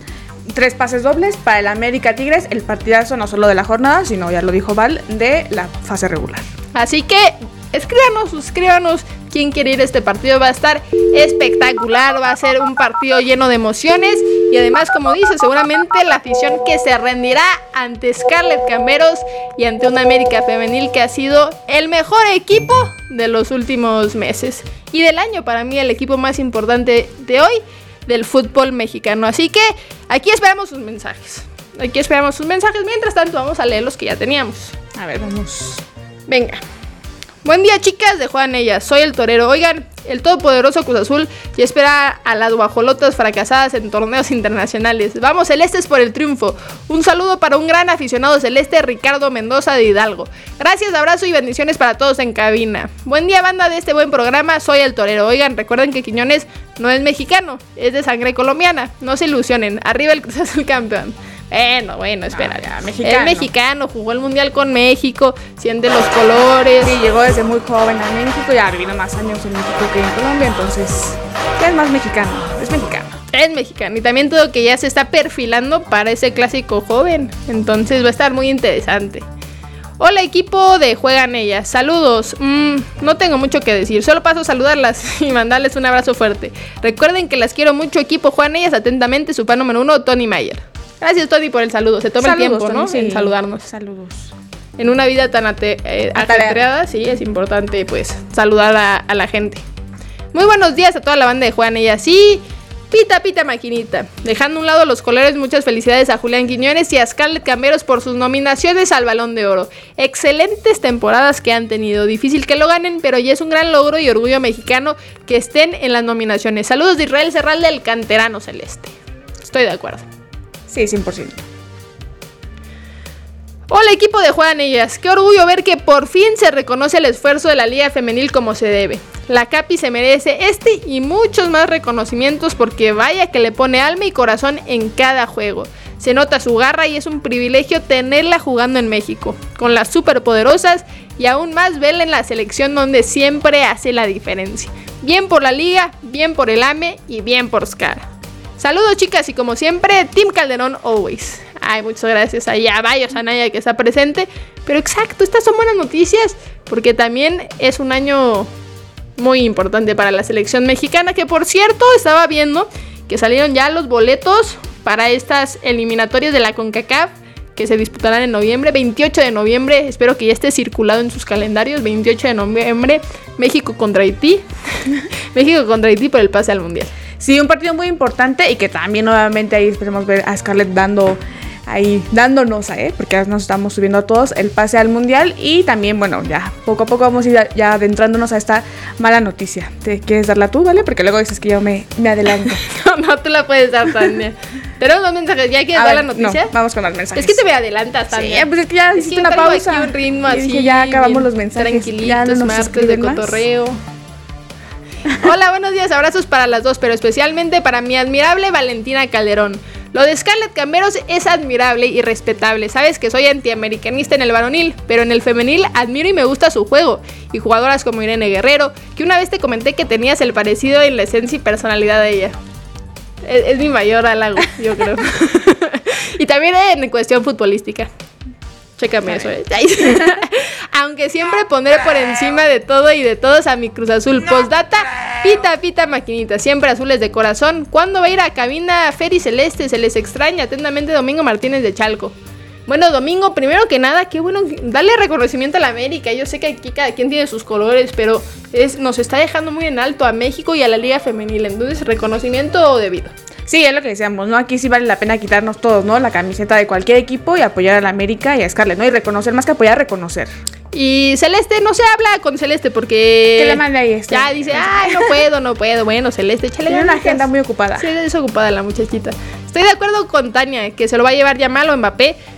Speaker 8: Tres pases dobles para el América Tigres, el partidazo no solo de la jornada, sino, ya lo dijo Val, de la fase regular.
Speaker 7: Así que escríbanos, suscríbanos. Quien quiere ir a este partido, va a estar espectacular, va a ser un partido lleno de emociones y además, como dice, seguramente la afición que se rendirá ante Scarlett Camberos y ante una América Femenil que ha sido el mejor equipo de los últimos meses y del año, para mí el equipo más importante de hoy del fútbol mexicano. Así que aquí esperamos sus mensajes. Aquí esperamos sus mensajes. Mientras tanto, vamos a leer los que ya teníamos.
Speaker 8: A ver, vamos.
Speaker 7: Venga. Buen día, chicas de Juegan Ellas. Soy el Torero. Oigan, el todopoderoso Cruz Azul ya espera a las guajolotas fracasadas en torneos internacionales. Vamos, celestes, por el triunfo. Un saludo para un gran aficionado celeste, Ricardo Mendoza de Hidalgo. Gracias, abrazo y bendiciones para todos en cabina. Buen día, banda de este buen programa. Soy el Torero. Oigan, recuerden que Quiñones no es mexicano, es de sangre colombiana. No se ilusionen. Arriba el Cruz Azul campeón. Bueno, bueno, espera. Ah, ya, mexicano. Es mexicano, jugó el mundial con México, siente los colores.
Speaker 8: Sí, llegó desde muy joven a México, ya vino más años en México que en Colombia, entonces ya es más mexicano, es mexicano.
Speaker 7: Es mexicano y también todo que ya se está perfilando para ese clásico joven, entonces va a estar muy interesante. Hola, equipo de Juegan Ellas, saludos. Mm, no tengo mucho que decir, solo paso a saludarlas y mandarles un abrazo fuerte. Recuerden que las quiero mucho, equipo Juegan Ellas. Atentamente, su fan número uno, Tony Mayer. Gracias, Tony, por el saludo. Se toma saludos, el tiempo, Tony, ¿no? Sí. En saludarnos.
Speaker 8: Saludos.
Speaker 7: En una vida tan ate- eh, ajetreada, sí, es importante, pues, saludar a, a la gente. Muy buenos días a toda la banda de Juegan Ellas. Sí, pita, pita, maquinita. Dejando a un lado los colores, muchas felicidades a Julián Quiñones y a Scarlett Camberos por sus nominaciones al Balón de Oro. Excelentes temporadas que han tenido. Difícil que lo ganen, pero ya es un gran logro y orgullo mexicano que estén en las nominaciones. Saludos de Israel Serral del Canterano Celeste. Estoy de acuerdo.
Speaker 8: Sí, cien por ciento.
Speaker 7: Hola, equipo de Juegan Ellas. Qué orgullo ver que por fin se reconoce el esfuerzo de la Liga Femenil como se debe. La Capi se merece este y muchos más reconocimientos porque vaya que le pone alma y corazón en cada juego. Se nota su garra y es un privilegio tenerla jugando en México, con las superpoderosas y aún más verla en la selección donde siempre hace la diferencia. Bien por la Liga, bien por el A M E y bien por Scar. Saludos, chicas, y como siempre, Team Calderón always. Ay, muchas gracias a Yabayo Sanaya que está presente. Pero exacto, estas son buenas noticias porque también es un año muy importante para la selección mexicana, que por cierto estaba viendo que salieron ya los boletos para estas eliminatorias de la CONCACAF que se disputarán en noviembre, veintiocho de noviembre, espero que ya esté circulado en sus calendarios, veintiocho de noviembre, México contra Haití, México contra Haití por el pase al Mundial.
Speaker 8: Sí, un partido muy importante y que también nuevamente ahí esperemos ver a Scarlett dando ahí dándonos, ¿eh? Porque nos estamos subiendo a todos el pase al Mundial y también, bueno, ya poco a poco vamos a ir ya adentrándonos a esta mala noticia. ¿Te quieres darla tú, vale? Porque luego dices que yo me, me adelanto.
Speaker 7: no, no, tú la puedes dar, Tania. Tenemos dos mensajes, ¿ya quieres a dar ver, la noticia?
Speaker 8: No, vamos con los mensajes.
Speaker 7: Es que te me adelantas, Tania.
Speaker 8: Sí, pues es que ya hiciste una pausa.
Speaker 7: Aquí un ritmo así,
Speaker 8: dije, ya acabamos los mensajes.
Speaker 7: Tranquilitos, ya no martes de más. Cotorreo. Hola, buenos días, abrazos para las dos, pero especialmente para mi admirable Valentina Calderón. Lo de Scarlett Camberos es admirable y respetable. Sabes que soy antiamericanista en el varonil, pero en el femenil admiro y me gusta su juego. Y jugadoras como Irene Guerrero, que una vez te comenté que tenías el parecido en la esencia y personalidad de ella. Es, es mi mayor halago, yo creo. Y también en cuestión futbolística. Chécame eso, ¿eh? Aunque siempre pondré por encima de todo y de todos a mi Cruz Azul. Postdata, pita, pita, maquinita. Siempre azules de corazón. ¿Cuándo va a ir a cabina Feri Celeste? Se les extraña. Atentamente, Domingo Martínez de Chalco. Bueno, Domingo, primero que nada, qué bueno darle reconocimiento a la América. Yo sé que aquí cada quien tiene sus colores, pero es, nos está dejando muy en alto a México y a la Liga Femenil. Entonces, reconocimiento debido.
Speaker 8: Sí, es lo que decíamos, ¿no? Aquí sí vale la pena quitarnos todos, ¿no? La camiseta de cualquier equipo y apoyar a la América y a Scarlett, ¿no? Y reconocer, más que apoyar, reconocer.
Speaker 7: Y Celeste, no se habla con Celeste porque...
Speaker 8: ¿Qué le manda ahí este?
Speaker 7: Ya dice, ay, no puedo, no puedo. Bueno, Celeste, échale
Speaker 8: Tiene una agenda muy ocupada.
Speaker 7: Sí, es ocupada la muchachita. Estoy de acuerdo con Tania, que se lo va a llevar Yamal o Mbappé.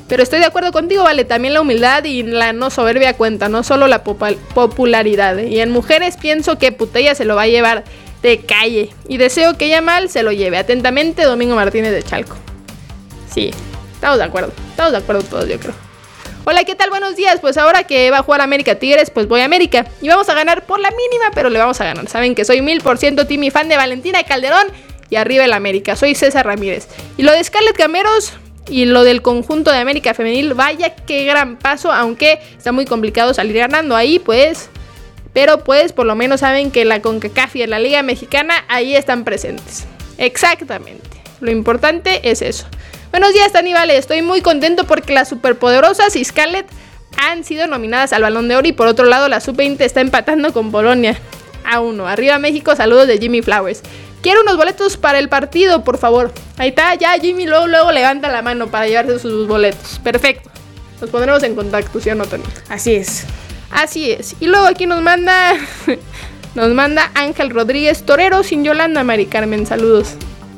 Speaker 7: Pero estoy de acuerdo contigo, vale, también la humildad y la no soberbia cuenta, no solo la popal- popularidad. Y en mujeres pienso que Putellas se lo va a llevar de calle. Y deseo que Yamal se lo lleve. Atentamente, Domingo Martínez de Chalco. Sí, estamos de acuerdo, estamos de acuerdo todos, yo creo. Hola, ¿qué tal? Buenos días. Pues ahora que va a jugar América Tigres, pues voy a América. Y vamos a ganar por la mínima, pero le vamos a ganar. Saben que soy mil por ciento team y fan de Valentina Calderón. Y arriba el América. Soy César Ramírez. Y lo de Scarlett Cameros y lo del conjunto de América Femenil, vaya qué gran paso. Aunque está muy complicado salir ganando ahí, pues. Pero pues por lo menos saben que la CONCACAF y la Liga Mexicana ahí están presentes. Exactamente. Lo importante es eso. Buenos días, Tani, vale, estoy muy contento porque las superpoderosas y Scarlett han sido nominadas al Balón de Oro y por otro lado la sub veinte está empatando con Polonia a uno. Arriba México, saludos de Jimmy Flowers. Quiero unos boletos para el partido, por favor. Ahí está, ya Jimmy luego, luego levanta la mano para llevarse sus boletos. Perfecto. Nos pondremos en contacto, ¿sí o no, Tani?
Speaker 8: Así es.
Speaker 7: Así es. Y luego aquí nos manda, nos manda Ángel Rodríguez, torero sin Yolanda, Mari Carmen, saludos.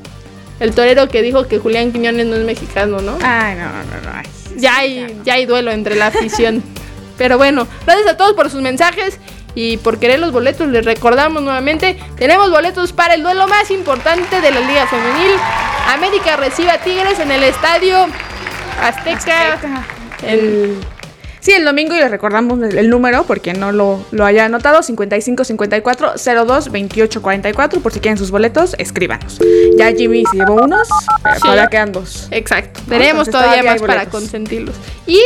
Speaker 7: El torero que dijo que Julián Quiñones no es mexicano, ¿no?
Speaker 8: Ay, no, no, no. Ay,
Speaker 7: ya, hay, ya hay duelo entre la afición. Pero bueno, gracias a todos por sus mensajes y por querer los boletos. Les recordamos nuevamente, tenemos boletos para el duelo más importante de la Liga Femenil. América recibe a Tigres en el Estadio Azteca.
Speaker 8: Azteca. El... Sí, el domingo, y les recordamos el, el número, porque no lo, lo haya anotado, cincuenta y cinco cincuenta y cuatro cero dos veintiocho cuarenta y cuatro, por si quieren sus boletos, escríbanos. Ya Jimmy se llevó unos, pero sí, todavía quedan dos.
Speaker 7: Exacto, ¿no? Tenemos entonces, todavía, todavía más para consentirlos. Y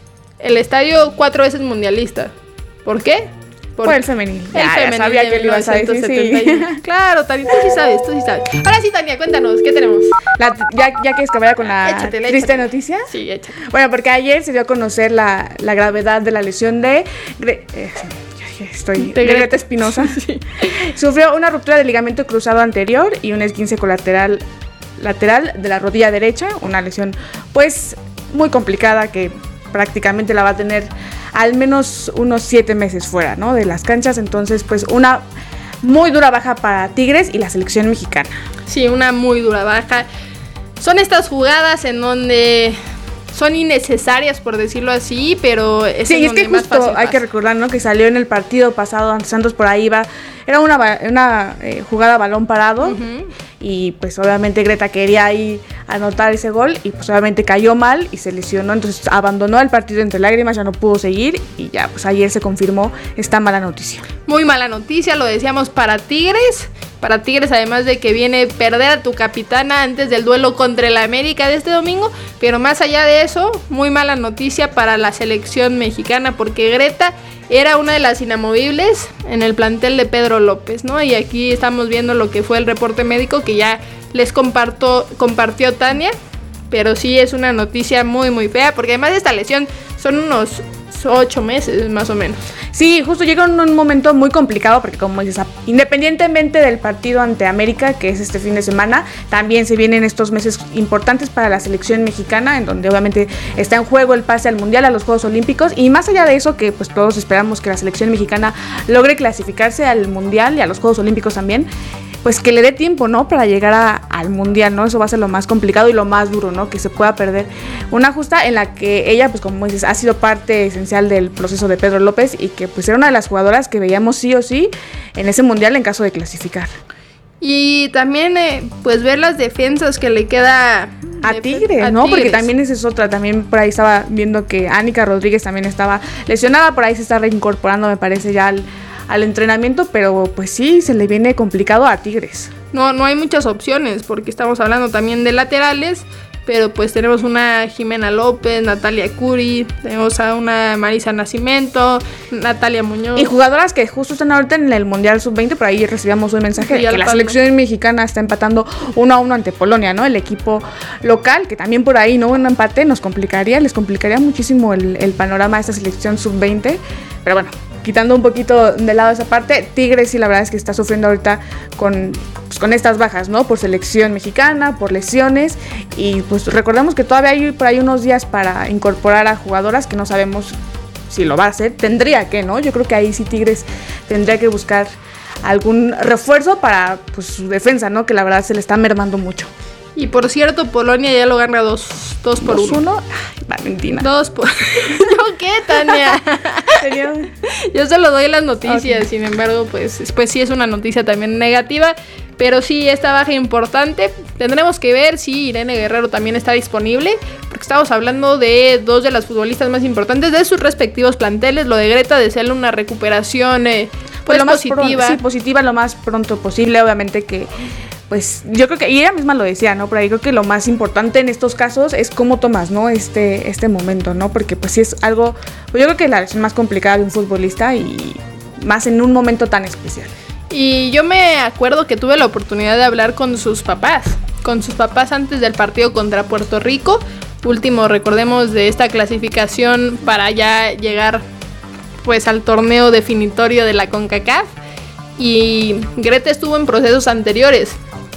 Speaker 7: el estadio cuatro veces mundialista. ¿Por qué?
Speaker 8: Por, por el femenil.
Speaker 7: El ya, femenil. Ya sabía que lo ibas a decir, sí. Claro, Tania, tú sí sabes, tú sí sabes. Ahora sí, Tania, cuéntanos, ¿qué tenemos?
Speaker 8: La, ya, ya quieres que vaya con la échatele, triste échatele. noticia.
Speaker 7: Sí, échate.
Speaker 8: Bueno, porque ayer se dio a conocer la, la gravedad de la lesión de... Gre- eh, estoy de Greta Espinosa. Sí. Sufrió una ruptura del ligamento cruzado anterior y un esguince colateral lateral de la rodilla derecha. Una lesión, pues, muy complicada que prácticamente la va a tener al menos unos siete meses fuera, ¿no? De las canchas. Entonces, pues, una muy dura baja para Tigres y la selección mexicana.
Speaker 7: Sí, una muy dura baja. Son estas jugadas en donde son innecesarias, por decirlo así, pero es
Speaker 8: sí,
Speaker 7: en
Speaker 8: es
Speaker 7: donde
Speaker 8: que
Speaker 7: más
Speaker 8: justo
Speaker 7: fácil
Speaker 8: hay
Speaker 7: pasa.
Speaker 8: Que recordar, ¿no? Que salió en el partido pasado ante Santos, por ahí va, era una, una eh, jugada a balón parado, uh-huh. Y pues obviamente Greta quería ahí anotar ese gol y pues obviamente cayó mal y se lesionó, entonces abandonó el partido entre lágrimas, ya no pudo seguir y ya pues ayer se confirmó esta mala noticia.
Speaker 7: Muy mala noticia, lo decíamos para Tigres, para Tigres además de que viene perder a tu capitana antes del duelo contra el América de este domingo, pero más allá de eso, muy mala noticia para la selección mexicana porque Greta era una de las inamovibles en el plantel de Pedro López, ¿no? Y aquí estamos viendo lo que fue el reporte médico que ya les comparto, compartió Tania, pero sí es una noticia muy muy fea, porque además de esta lesión son unos ocho meses más o menos.
Speaker 8: Sí, justo llega en un momento muy complicado porque como dices, independientemente del partido ante América, que es este fin de semana, también se vienen estos meses importantes para la selección mexicana, en donde obviamente está en juego el pase al Mundial, a los Juegos Olímpicos, y más allá de eso, que pues todos esperamos que la selección mexicana logre clasificarse al Mundial y a los Juegos Olímpicos también, pues que le dé tiempo, ¿no? Para llegar a, al Mundial, ¿no? Eso va a ser lo más complicado y lo más duro, ¿no? Que se pueda perder una justa en la que ella, pues como dices, ha sido parte esencial del proceso de Pedro López y que pues era una de las jugadoras que veíamos sí o sí en ese Mundial en caso de clasificar.
Speaker 7: Y también, eh, pues ver las defensas que le queda
Speaker 8: a Tigres, ¿no? Tigres. Porque también esa es otra, también por ahí estaba viendo que Ánica Rodríguez también estaba lesionada, por ahí se está reincorporando, me parece, ya al... al entrenamiento, pero pues sí, se le viene complicado a Tigres.
Speaker 7: No, no hay muchas opciones, porque estamos hablando también de laterales, pero pues tenemos una Jimena López, Natalia Curi, tenemos a una Marisa Nacimiento, Natalia Muñoz.
Speaker 8: Y jugadoras que justo están ahorita en el Mundial sub veinte, por ahí recibíamos un mensaje de que la selección mexicana está empatando uno a uno ante Polonia, ¿no? El equipo local, que también por ahí, ¿no? Un empate nos complicaría, les complicaría muchísimo el, el panorama de esta selección sub veinte, pero bueno, quitando un poquito de lado esa parte, Tigres sí la verdad es que está sufriendo ahorita con, pues, con estas bajas, ¿no? Por selección mexicana, por lesiones, y pues recordemos que todavía hay por ahí unos días para incorporar a jugadoras que no sabemos si lo va a hacer, tendría que, ¿no? Yo creo que ahí sí Tigres tendría que buscar algún refuerzo para pues su defensa, ¿no? Que la verdad se le está mermando mucho.
Speaker 7: Y por cierto, Polonia ya lo gana dos, dos por uno.
Speaker 8: uno. Ay, Valentina.
Speaker 7: Dos por... ¿Yo qué, Tania? Yo se lo doy las noticias, okay. Sin embargo, pues, pues sí es una noticia también negativa. Pero sí, esta baja importante. Tendremos que ver si Irene Guerrero también está disponible, porque estamos hablando de dos de las futbolistas más importantes de sus respectivos planteles. Lo de Greta, desearle una recuperación eh, pues, pues lo más positiva.
Speaker 8: Pronto, sí, positiva lo más pronto posible. Obviamente que, pues yo creo que, y ella misma lo decía, ¿no? Por ahí creo que lo más importante en estos casos es cómo tomas, ¿no? Este, este momento, ¿no? Porque pues sí es algo, pues yo creo que la lesión más complicada de un futbolista y más en un momento tan especial.
Speaker 7: Y yo me acuerdo que tuve la oportunidad de hablar con sus papás, con sus papás antes del partido contra Puerto Rico, último, recordemos, de esta clasificación para ya llegar pues al torneo definitorio de la CONCACAF. Y Greta estuvo en procesos anteriores,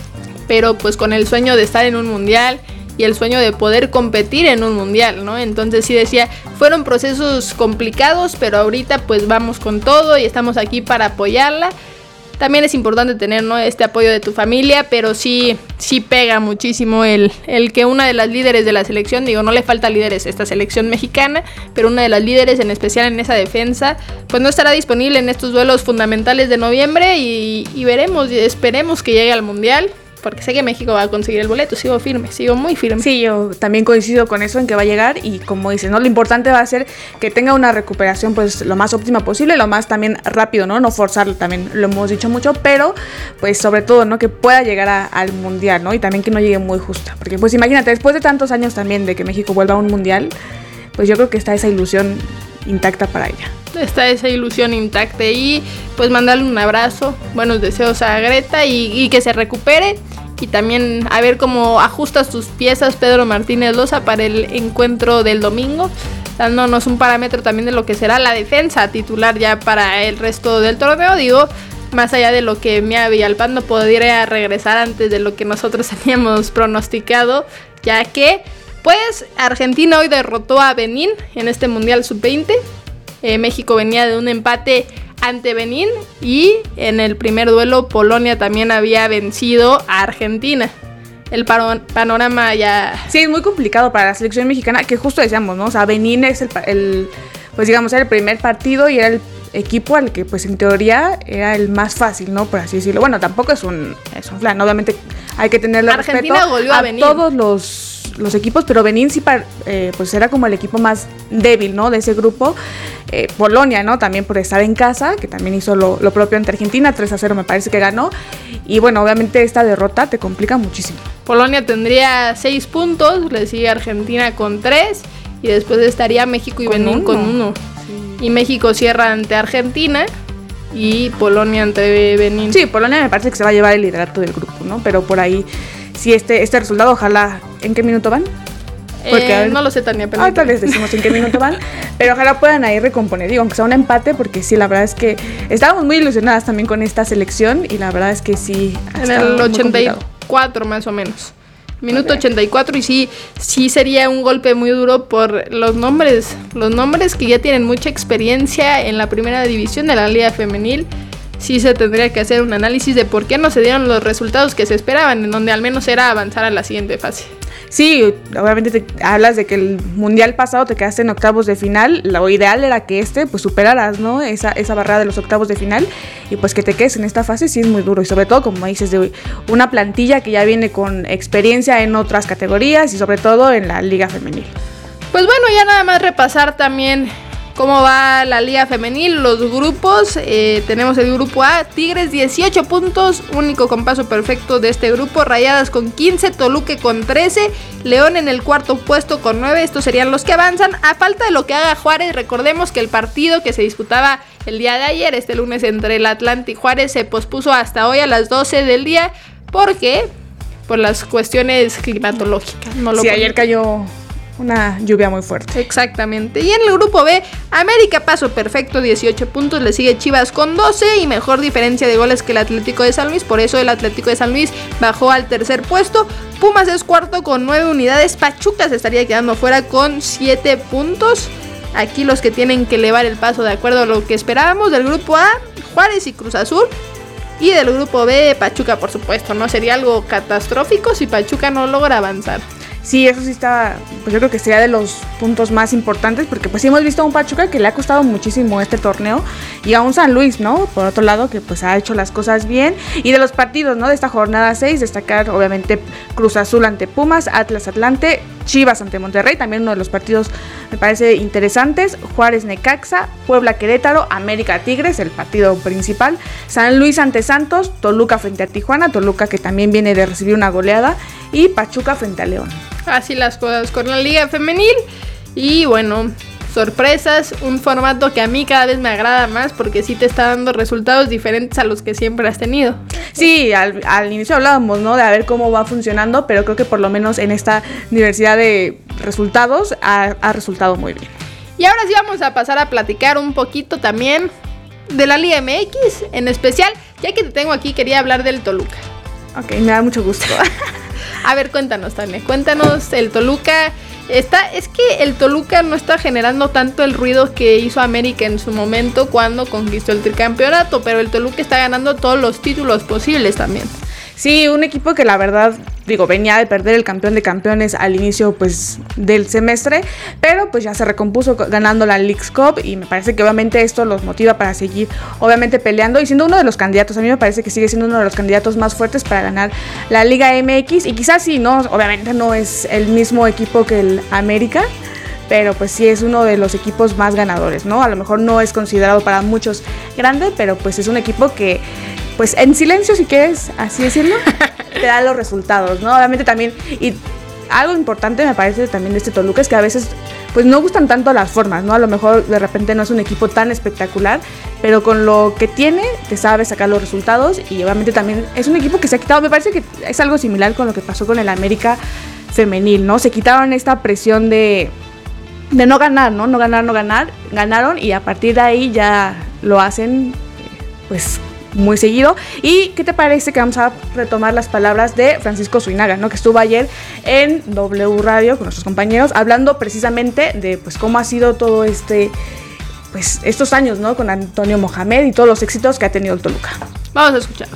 Speaker 7: pero pues con el sueño de estar en un mundial y el sueño de poder competir en un mundial, ¿no? Entonces sí decía, fueron procesos complicados, pero ahorita pues vamos con todo y estamos aquí para apoyarla. También es importante tener, ¿no?, este apoyo de tu familia, pero sí, sí pega muchísimo el, el que una de las líderes de la selección, digo, no le falta líderes a esta selección mexicana, pero una de las líderes, en especial en esa defensa, pues no estará disponible en estos duelos fundamentales de noviembre y, y veremos, esperemos que llegue al Mundial. Porque sé que México va a conseguir el boleto, sigo firme, sigo muy firme.
Speaker 8: Sí, yo también coincido con eso en que va a llegar y como dices, ¿no? Lo importante va a ser que tenga una recuperación pues lo más óptima posible, lo más también rápido, ¿no? No forzarlo, también lo hemos dicho mucho, pero pues sobre todo, ¿no? Que pueda llegar a, al Mundial, ¿no? Y también que no llegue muy justa, porque pues imagínate, después de tantos años también de que México vuelva a un Mundial, pues yo creo que está esa ilusión intacta para ella.
Speaker 7: Está esa ilusión intacta y pues mandarle un abrazo, buenos deseos a Greta y, y que se recupere y también a ver cómo ajustas tus piezas Pedro Martínez Loza para el encuentro del domingo, dándonos un parámetro también de lo que será la defensa titular ya para el resto del torneo, digo, más allá de lo que Mia Villalpando podría regresar antes de lo que nosotros teníamos pronosticado, ya que pues Argentina hoy derrotó a Benín en este Mundial sub veinte. Eh, México venía de un empate ante Benín y en el primer duelo Polonia también había vencido a Argentina. El paro- panorama ya...
Speaker 8: Sí, es muy complicado para la selección mexicana, que justo decíamos, ¿no? O sea, Benín es el, el pues digamos, era el primer partido y era el equipo al que, pues en teoría, era el más fácil, ¿no? Por así decirlo. Bueno, tampoco es un, es un flan, obviamente hay que tenerle
Speaker 7: Argentina
Speaker 8: respeto
Speaker 7: goleó a,
Speaker 8: a
Speaker 7: Benín.
Speaker 8: todos los... los equipos, pero Benín sí eh, pues era como el equipo más débil, ¿no? De ese grupo. Eh, Polonia, ¿no? También por estar en casa, que también hizo lo, lo propio ante Argentina, tres a cero me parece que ganó. Y bueno, obviamente esta derrota te complica muchísimo.
Speaker 7: Polonia tendría seis puntos, le sigue Argentina con tres y después estaría México y con Benín uno. con uno. Sí. Y México cierra ante Argentina y Polonia ante Benín.
Speaker 8: Sí, Polonia me parece que se va a llevar el liderato del grupo, ¿no? Pero por ahí, si este, este resultado, ojalá, ¿en qué minuto van?
Speaker 7: Porque, eh, no lo sé, Tania, pero
Speaker 8: ahorita les decimos en qué minuto van, pero ojalá puedan ahí recomponer, digo, aunque sea un empate, porque sí, la verdad es que estábamos muy ilusionadas también con esta selección y la verdad es que sí.
Speaker 7: En el ochenta y cuatro más o menos, minuto okay. ochenta y cuatro y sí, sí sería un golpe muy duro por los nombres, los nombres que ya tienen mucha experiencia en la primera división de la Liga Femenil. Sí se tendría que hacer un análisis de por qué no se dieron los resultados que se esperaban, en donde al menos era avanzar a la siguiente fase.
Speaker 8: Sí, obviamente te hablas de que el mundial pasado te quedaste en octavos de final, lo ideal era que este pues superaras, ¿no? Esa, esa barrera de los octavos de final y pues que te quedes en esta fase sí es muy duro y sobre todo, como dices, de una plantilla que ya viene con experiencia en otras categorías y sobre todo en la liga femenil.
Speaker 7: Pues bueno, ya nada más repasar también cómo va la liga femenil, los grupos. Eh, tenemos el grupo A, Tigres dieciocho puntos, único con paso perfecto de este grupo, Rayadas con quince, Toluca con trece, León en el cuarto puesto con nueve, estos serían los que avanzan, a falta de lo que haga Juárez. Recordemos que el partido que se disputaba el día de ayer, este lunes, entre el Atlante y Juárez, se pospuso hasta hoy a las doce del día, porque por las cuestiones climatológicas. No lo
Speaker 8: sí, ayer cayó una lluvia muy fuerte.
Speaker 7: Exactamente. Y en el grupo B, América paso perfecto, dieciocho puntos, le sigue Chivas con doce y mejor diferencia de goles que el Atlético de San Luis, por eso el Atlético de San Luis bajó al tercer puesto. Pumas es cuarto con nueve unidades, Pachuca se estaría quedando fuera con siete puntos. Aquí los que tienen que elevar el paso de acuerdo a lo que esperábamos del grupo A, Juárez y Cruz Azul. Y del grupo B, Pachuca, por supuesto, ¿no? Sería algo catastrófico si Pachuca no logra avanzar.
Speaker 8: Sí, eso sí está, pues yo creo que sería de los puntos más importantes, porque pues sí hemos visto a un Pachuca que le ha costado muchísimo este torneo, y a un San Luis, ¿no? Por otro lado, que pues ha hecho las cosas bien. Y de los partidos, ¿no? De esta jornada seis, destacar obviamente Cruz Azul ante Pumas, Atlas Atlante, Chivas ante Monterrey, también uno de los partidos me parece interesantes, Juárez Necaxa, Puebla Querétaro, América Tigres, el partido principal, San Luis ante Santos, Toluca frente a Tijuana, Toluca que también viene de recibir una goleada, y Pachuca frente a León.
Speaker 7: Así las cosas con la Liga Femenil. Y bueno, sorpresas, un formato que a mí cada vez me agrada más porque sí te está dando resultados diferentes a los que siempre has tenido.
Speaker 8: Sí, al, al inicio hablábamos, ¿no? De a ver cómo va funcionando, pero creo que por lo menos en esta diversidad de resultados ha, ha resultado muy bien.
Speaker 7: Y ahora sí vamos a pasar a platicar un poquito también de la Liga M X, en especial, ya que te tengo aquí, quería hablar del Toluca.
Speaker 8: Ok, me da mucho gusto.
Speaker 7: A ver, cuéntanos, Tania, cuéntanos, el Toluca está, es que el Toluca no está generando tanto el ruido que hizo América en su momento cuando conquistó el tricampeonato, pero el Toluca está ganando todos los títulos posibles también.
Speaker 8: Sí, un equipo que la verdad, digo, venía de perder el campeón de campeones al inicio pues del semestre, pero pues ya se recompuso ganando la Leagues Cup, y me parece que obviamente esto los motiva para seguir obviamente peleando y siendo uno de los candidatos. A mí me parece que sigue siendo uno de los candidatos más fuertes para ganar la Liga M X, y quizás sí, no, obviamente no es el mismo equipo que el América, pero pues sí es uno de los equipos más ganadores, ¿no? A lo mejor no es considerado para muchos grande, pero pues es un equipo que pues en silencio, si quieres así decirlo, te da los resultados, ¿no? Obviamente también, y algo importante me parece también de este Toluca es que a veces pues no gustan tanto las formas, ¿no? A lo mejor de repente no es un equipo tan espectacular, pero con lo que tiene te sabe sacar los resultados, y obviamente también es un equipo que se ha quitado, me parece que es algo similar con lo que pasó con el América femenil, ¿no? Se quitaron esta presión de de no ganar, ¿no? No ganar, no ganar, ganaron, y a partir de ahí ya lo hacen pues muy seguido. ¿Y qué te parece que vamos a retomar las palabras de Francisco Zuinaga, ¿no? Que estuvo ayer en W Radio con nuestros compañeros hablando precisamente de pues cómo ha sido todo este pues estos años, ¿no? Con Antonio Mohamed y todos los éxitos que ha tenido el Toluca.
Speaker 7: Vamos a escucharlo.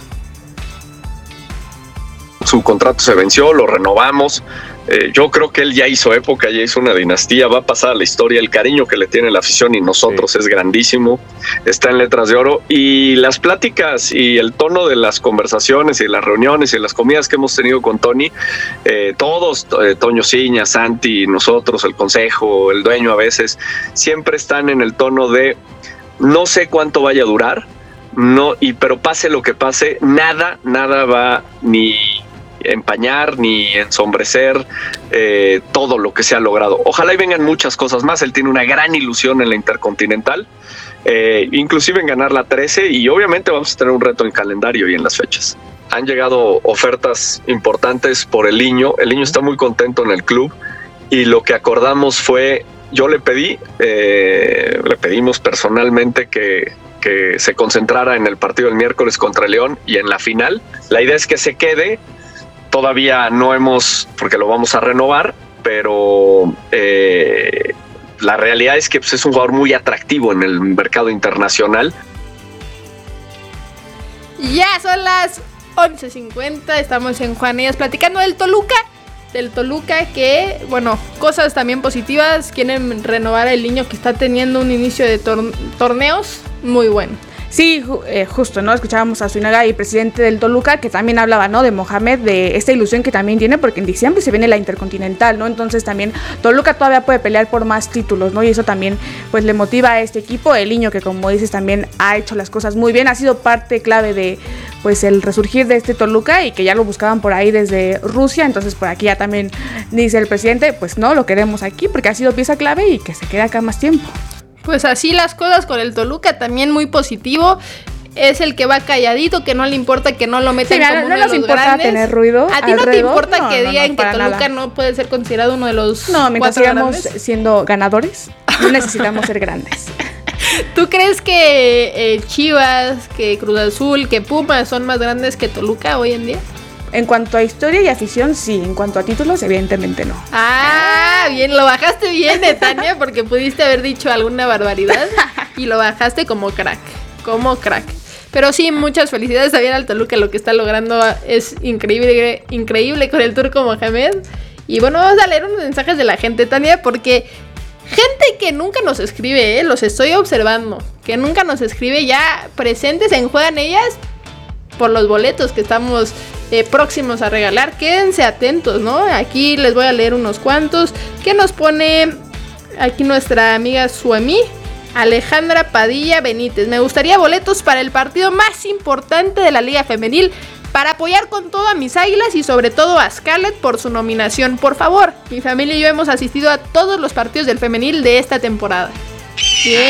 Speaker 18: Su contrato se venció, lo renovamos. Eh, yo creo que él ya hizo época, ya hizo una dinastía, va a pasar a la historia. El cariño que le tiene la afición y nosotros sí. Es grandísimo, está en letras de oro. Y las pláticas y el tono de las conversaciones y las reuniones y las comidas que hemos tenido con Tony, eh, todos, eh, Toño Ciña, Santi, nosotros, el consejo, el dueño a veces, siempre están en el tono de no sé cuánto vaya a durar, no, y pero pase lo que pase, nada, nada va ni empañar ni ensombrecer eh, todo lo que se ha logrado. Ojalá y vengan muchas cosas más. Él tiene una gran ilusión en la Intercontinental, eh, inclusive en ganar la trece, y obviamente vamos a tener un reto en calendario y en las fechas. Han llegado ofertas importantes por el Niño. El Niño está muy contento en el club, y lo que acordamos fue, yo le pedí, eh, le pedimos personalmente que que se concentrara en el partido del miércoles contra León y en la final. La idea es que se quede. Todavía no hemos, porque lo vamos a renovar, pero eh, la realidad es que pues, es un jugador muy atractivo en el mercado internacional.
Speaker 7: Ya son las once cincuenta, estamos en Juanillas platicando del Toluca, del Toluca que, bueno, cosas también positivas, quieren renovar el Niño que está teniendo un inicio de tor- torneos muy bueno.
Speaker 8: Sí, eh, justo, ¿no? Escuchábamos a Zuinaga, y presidente del Toluca, que también hablaba, ¿no? De Mohamed, de esta ilusión que también tiene, porque en diciembre se viene la Intercontinental, ¿no? Entonces también Toluca todavía puede pelear por más títulos, ¿no? Y eso también, pues, le motiva a este equipo. El Niño, que como dices, también ha hecho las cosas muy bien, ha sido parte clave de, pues, el resurgir de este Toluca, y que ya lo buscaban por ahí desde Rusia. Entonces, por aquí ya también dice el presidente, pues, no, lo queremos aquí, porque ha sido pieza clave y que se quede acá más tiempo.
Speaker 7: Pues así las cosas con el Toluca, también muy positivo. Es el que va calladito, que no le importa que no lo metan
Speaker 8: sí,
Speaker 7: como
Speaker 8: no,
Speaker 7: uno
Speaker 8: no
Speaker 7: de los
Speaker 8: importa
Speaker 7: grandes.
Speaker 8: Tener ruido
Speaker 7: ¿A ti no te importa
Speaker 8: no,
Speaker 7: que
Speaker 8: no,
Speaker 7: digan
Speaker 8: no,
Speaker 7: que Toluca
Speaker 8: nada.
Speaker 7: no puede ser considerado uno de los
Speaker 8: No, mientras
Speaker 7: cuatro
Speaker 8: sigamos
Speaker 7: grandes?
Speaker 8: Siendo ganadores, no necesitamos ser grandes.
Speaker 7: ¿Tú crees que eh, Chivas, que Cruz Azul, que Pumas son más grandes que Toluca hoy en día?
Speaker 8: En cuanto a historia y afición, sí. En cuanto a títulos, evidentemente no.
Speaker 7: Ah, bien, lo bajaste bien, Tania, porque pudiste haber dicho alguna barbaridad y lo bajaste como crack, como crack. Pero sí, muchas felicidades también al Toluca, lo que está logrando es increíble, increíble con el Turco Mohamed. Y bueno, vamos a leer unos mensajes de la gente, Tania, porque gente que nunca nos escribe, ¿eh? Los estoy observando, que nunca nos escribe, ya presentes en Juegan Ellas por los boletos que estamos eh, próximos a regalar. Quédense atentos, ¿no? Aquí les voy a leer unos cuantos. ¿Qué nos pone aquí nuestra amiga Suemi? Alejandra Padilla Benítez: me gustaría boletos para el partido más importante de la Liga Femenil para apoyar con todo a mis águilas y sobre todo a Scarlett por su nominación. Por favor, mi familia y yo hemos asistido a todos los partidos del femenil de esta temporada. Bien,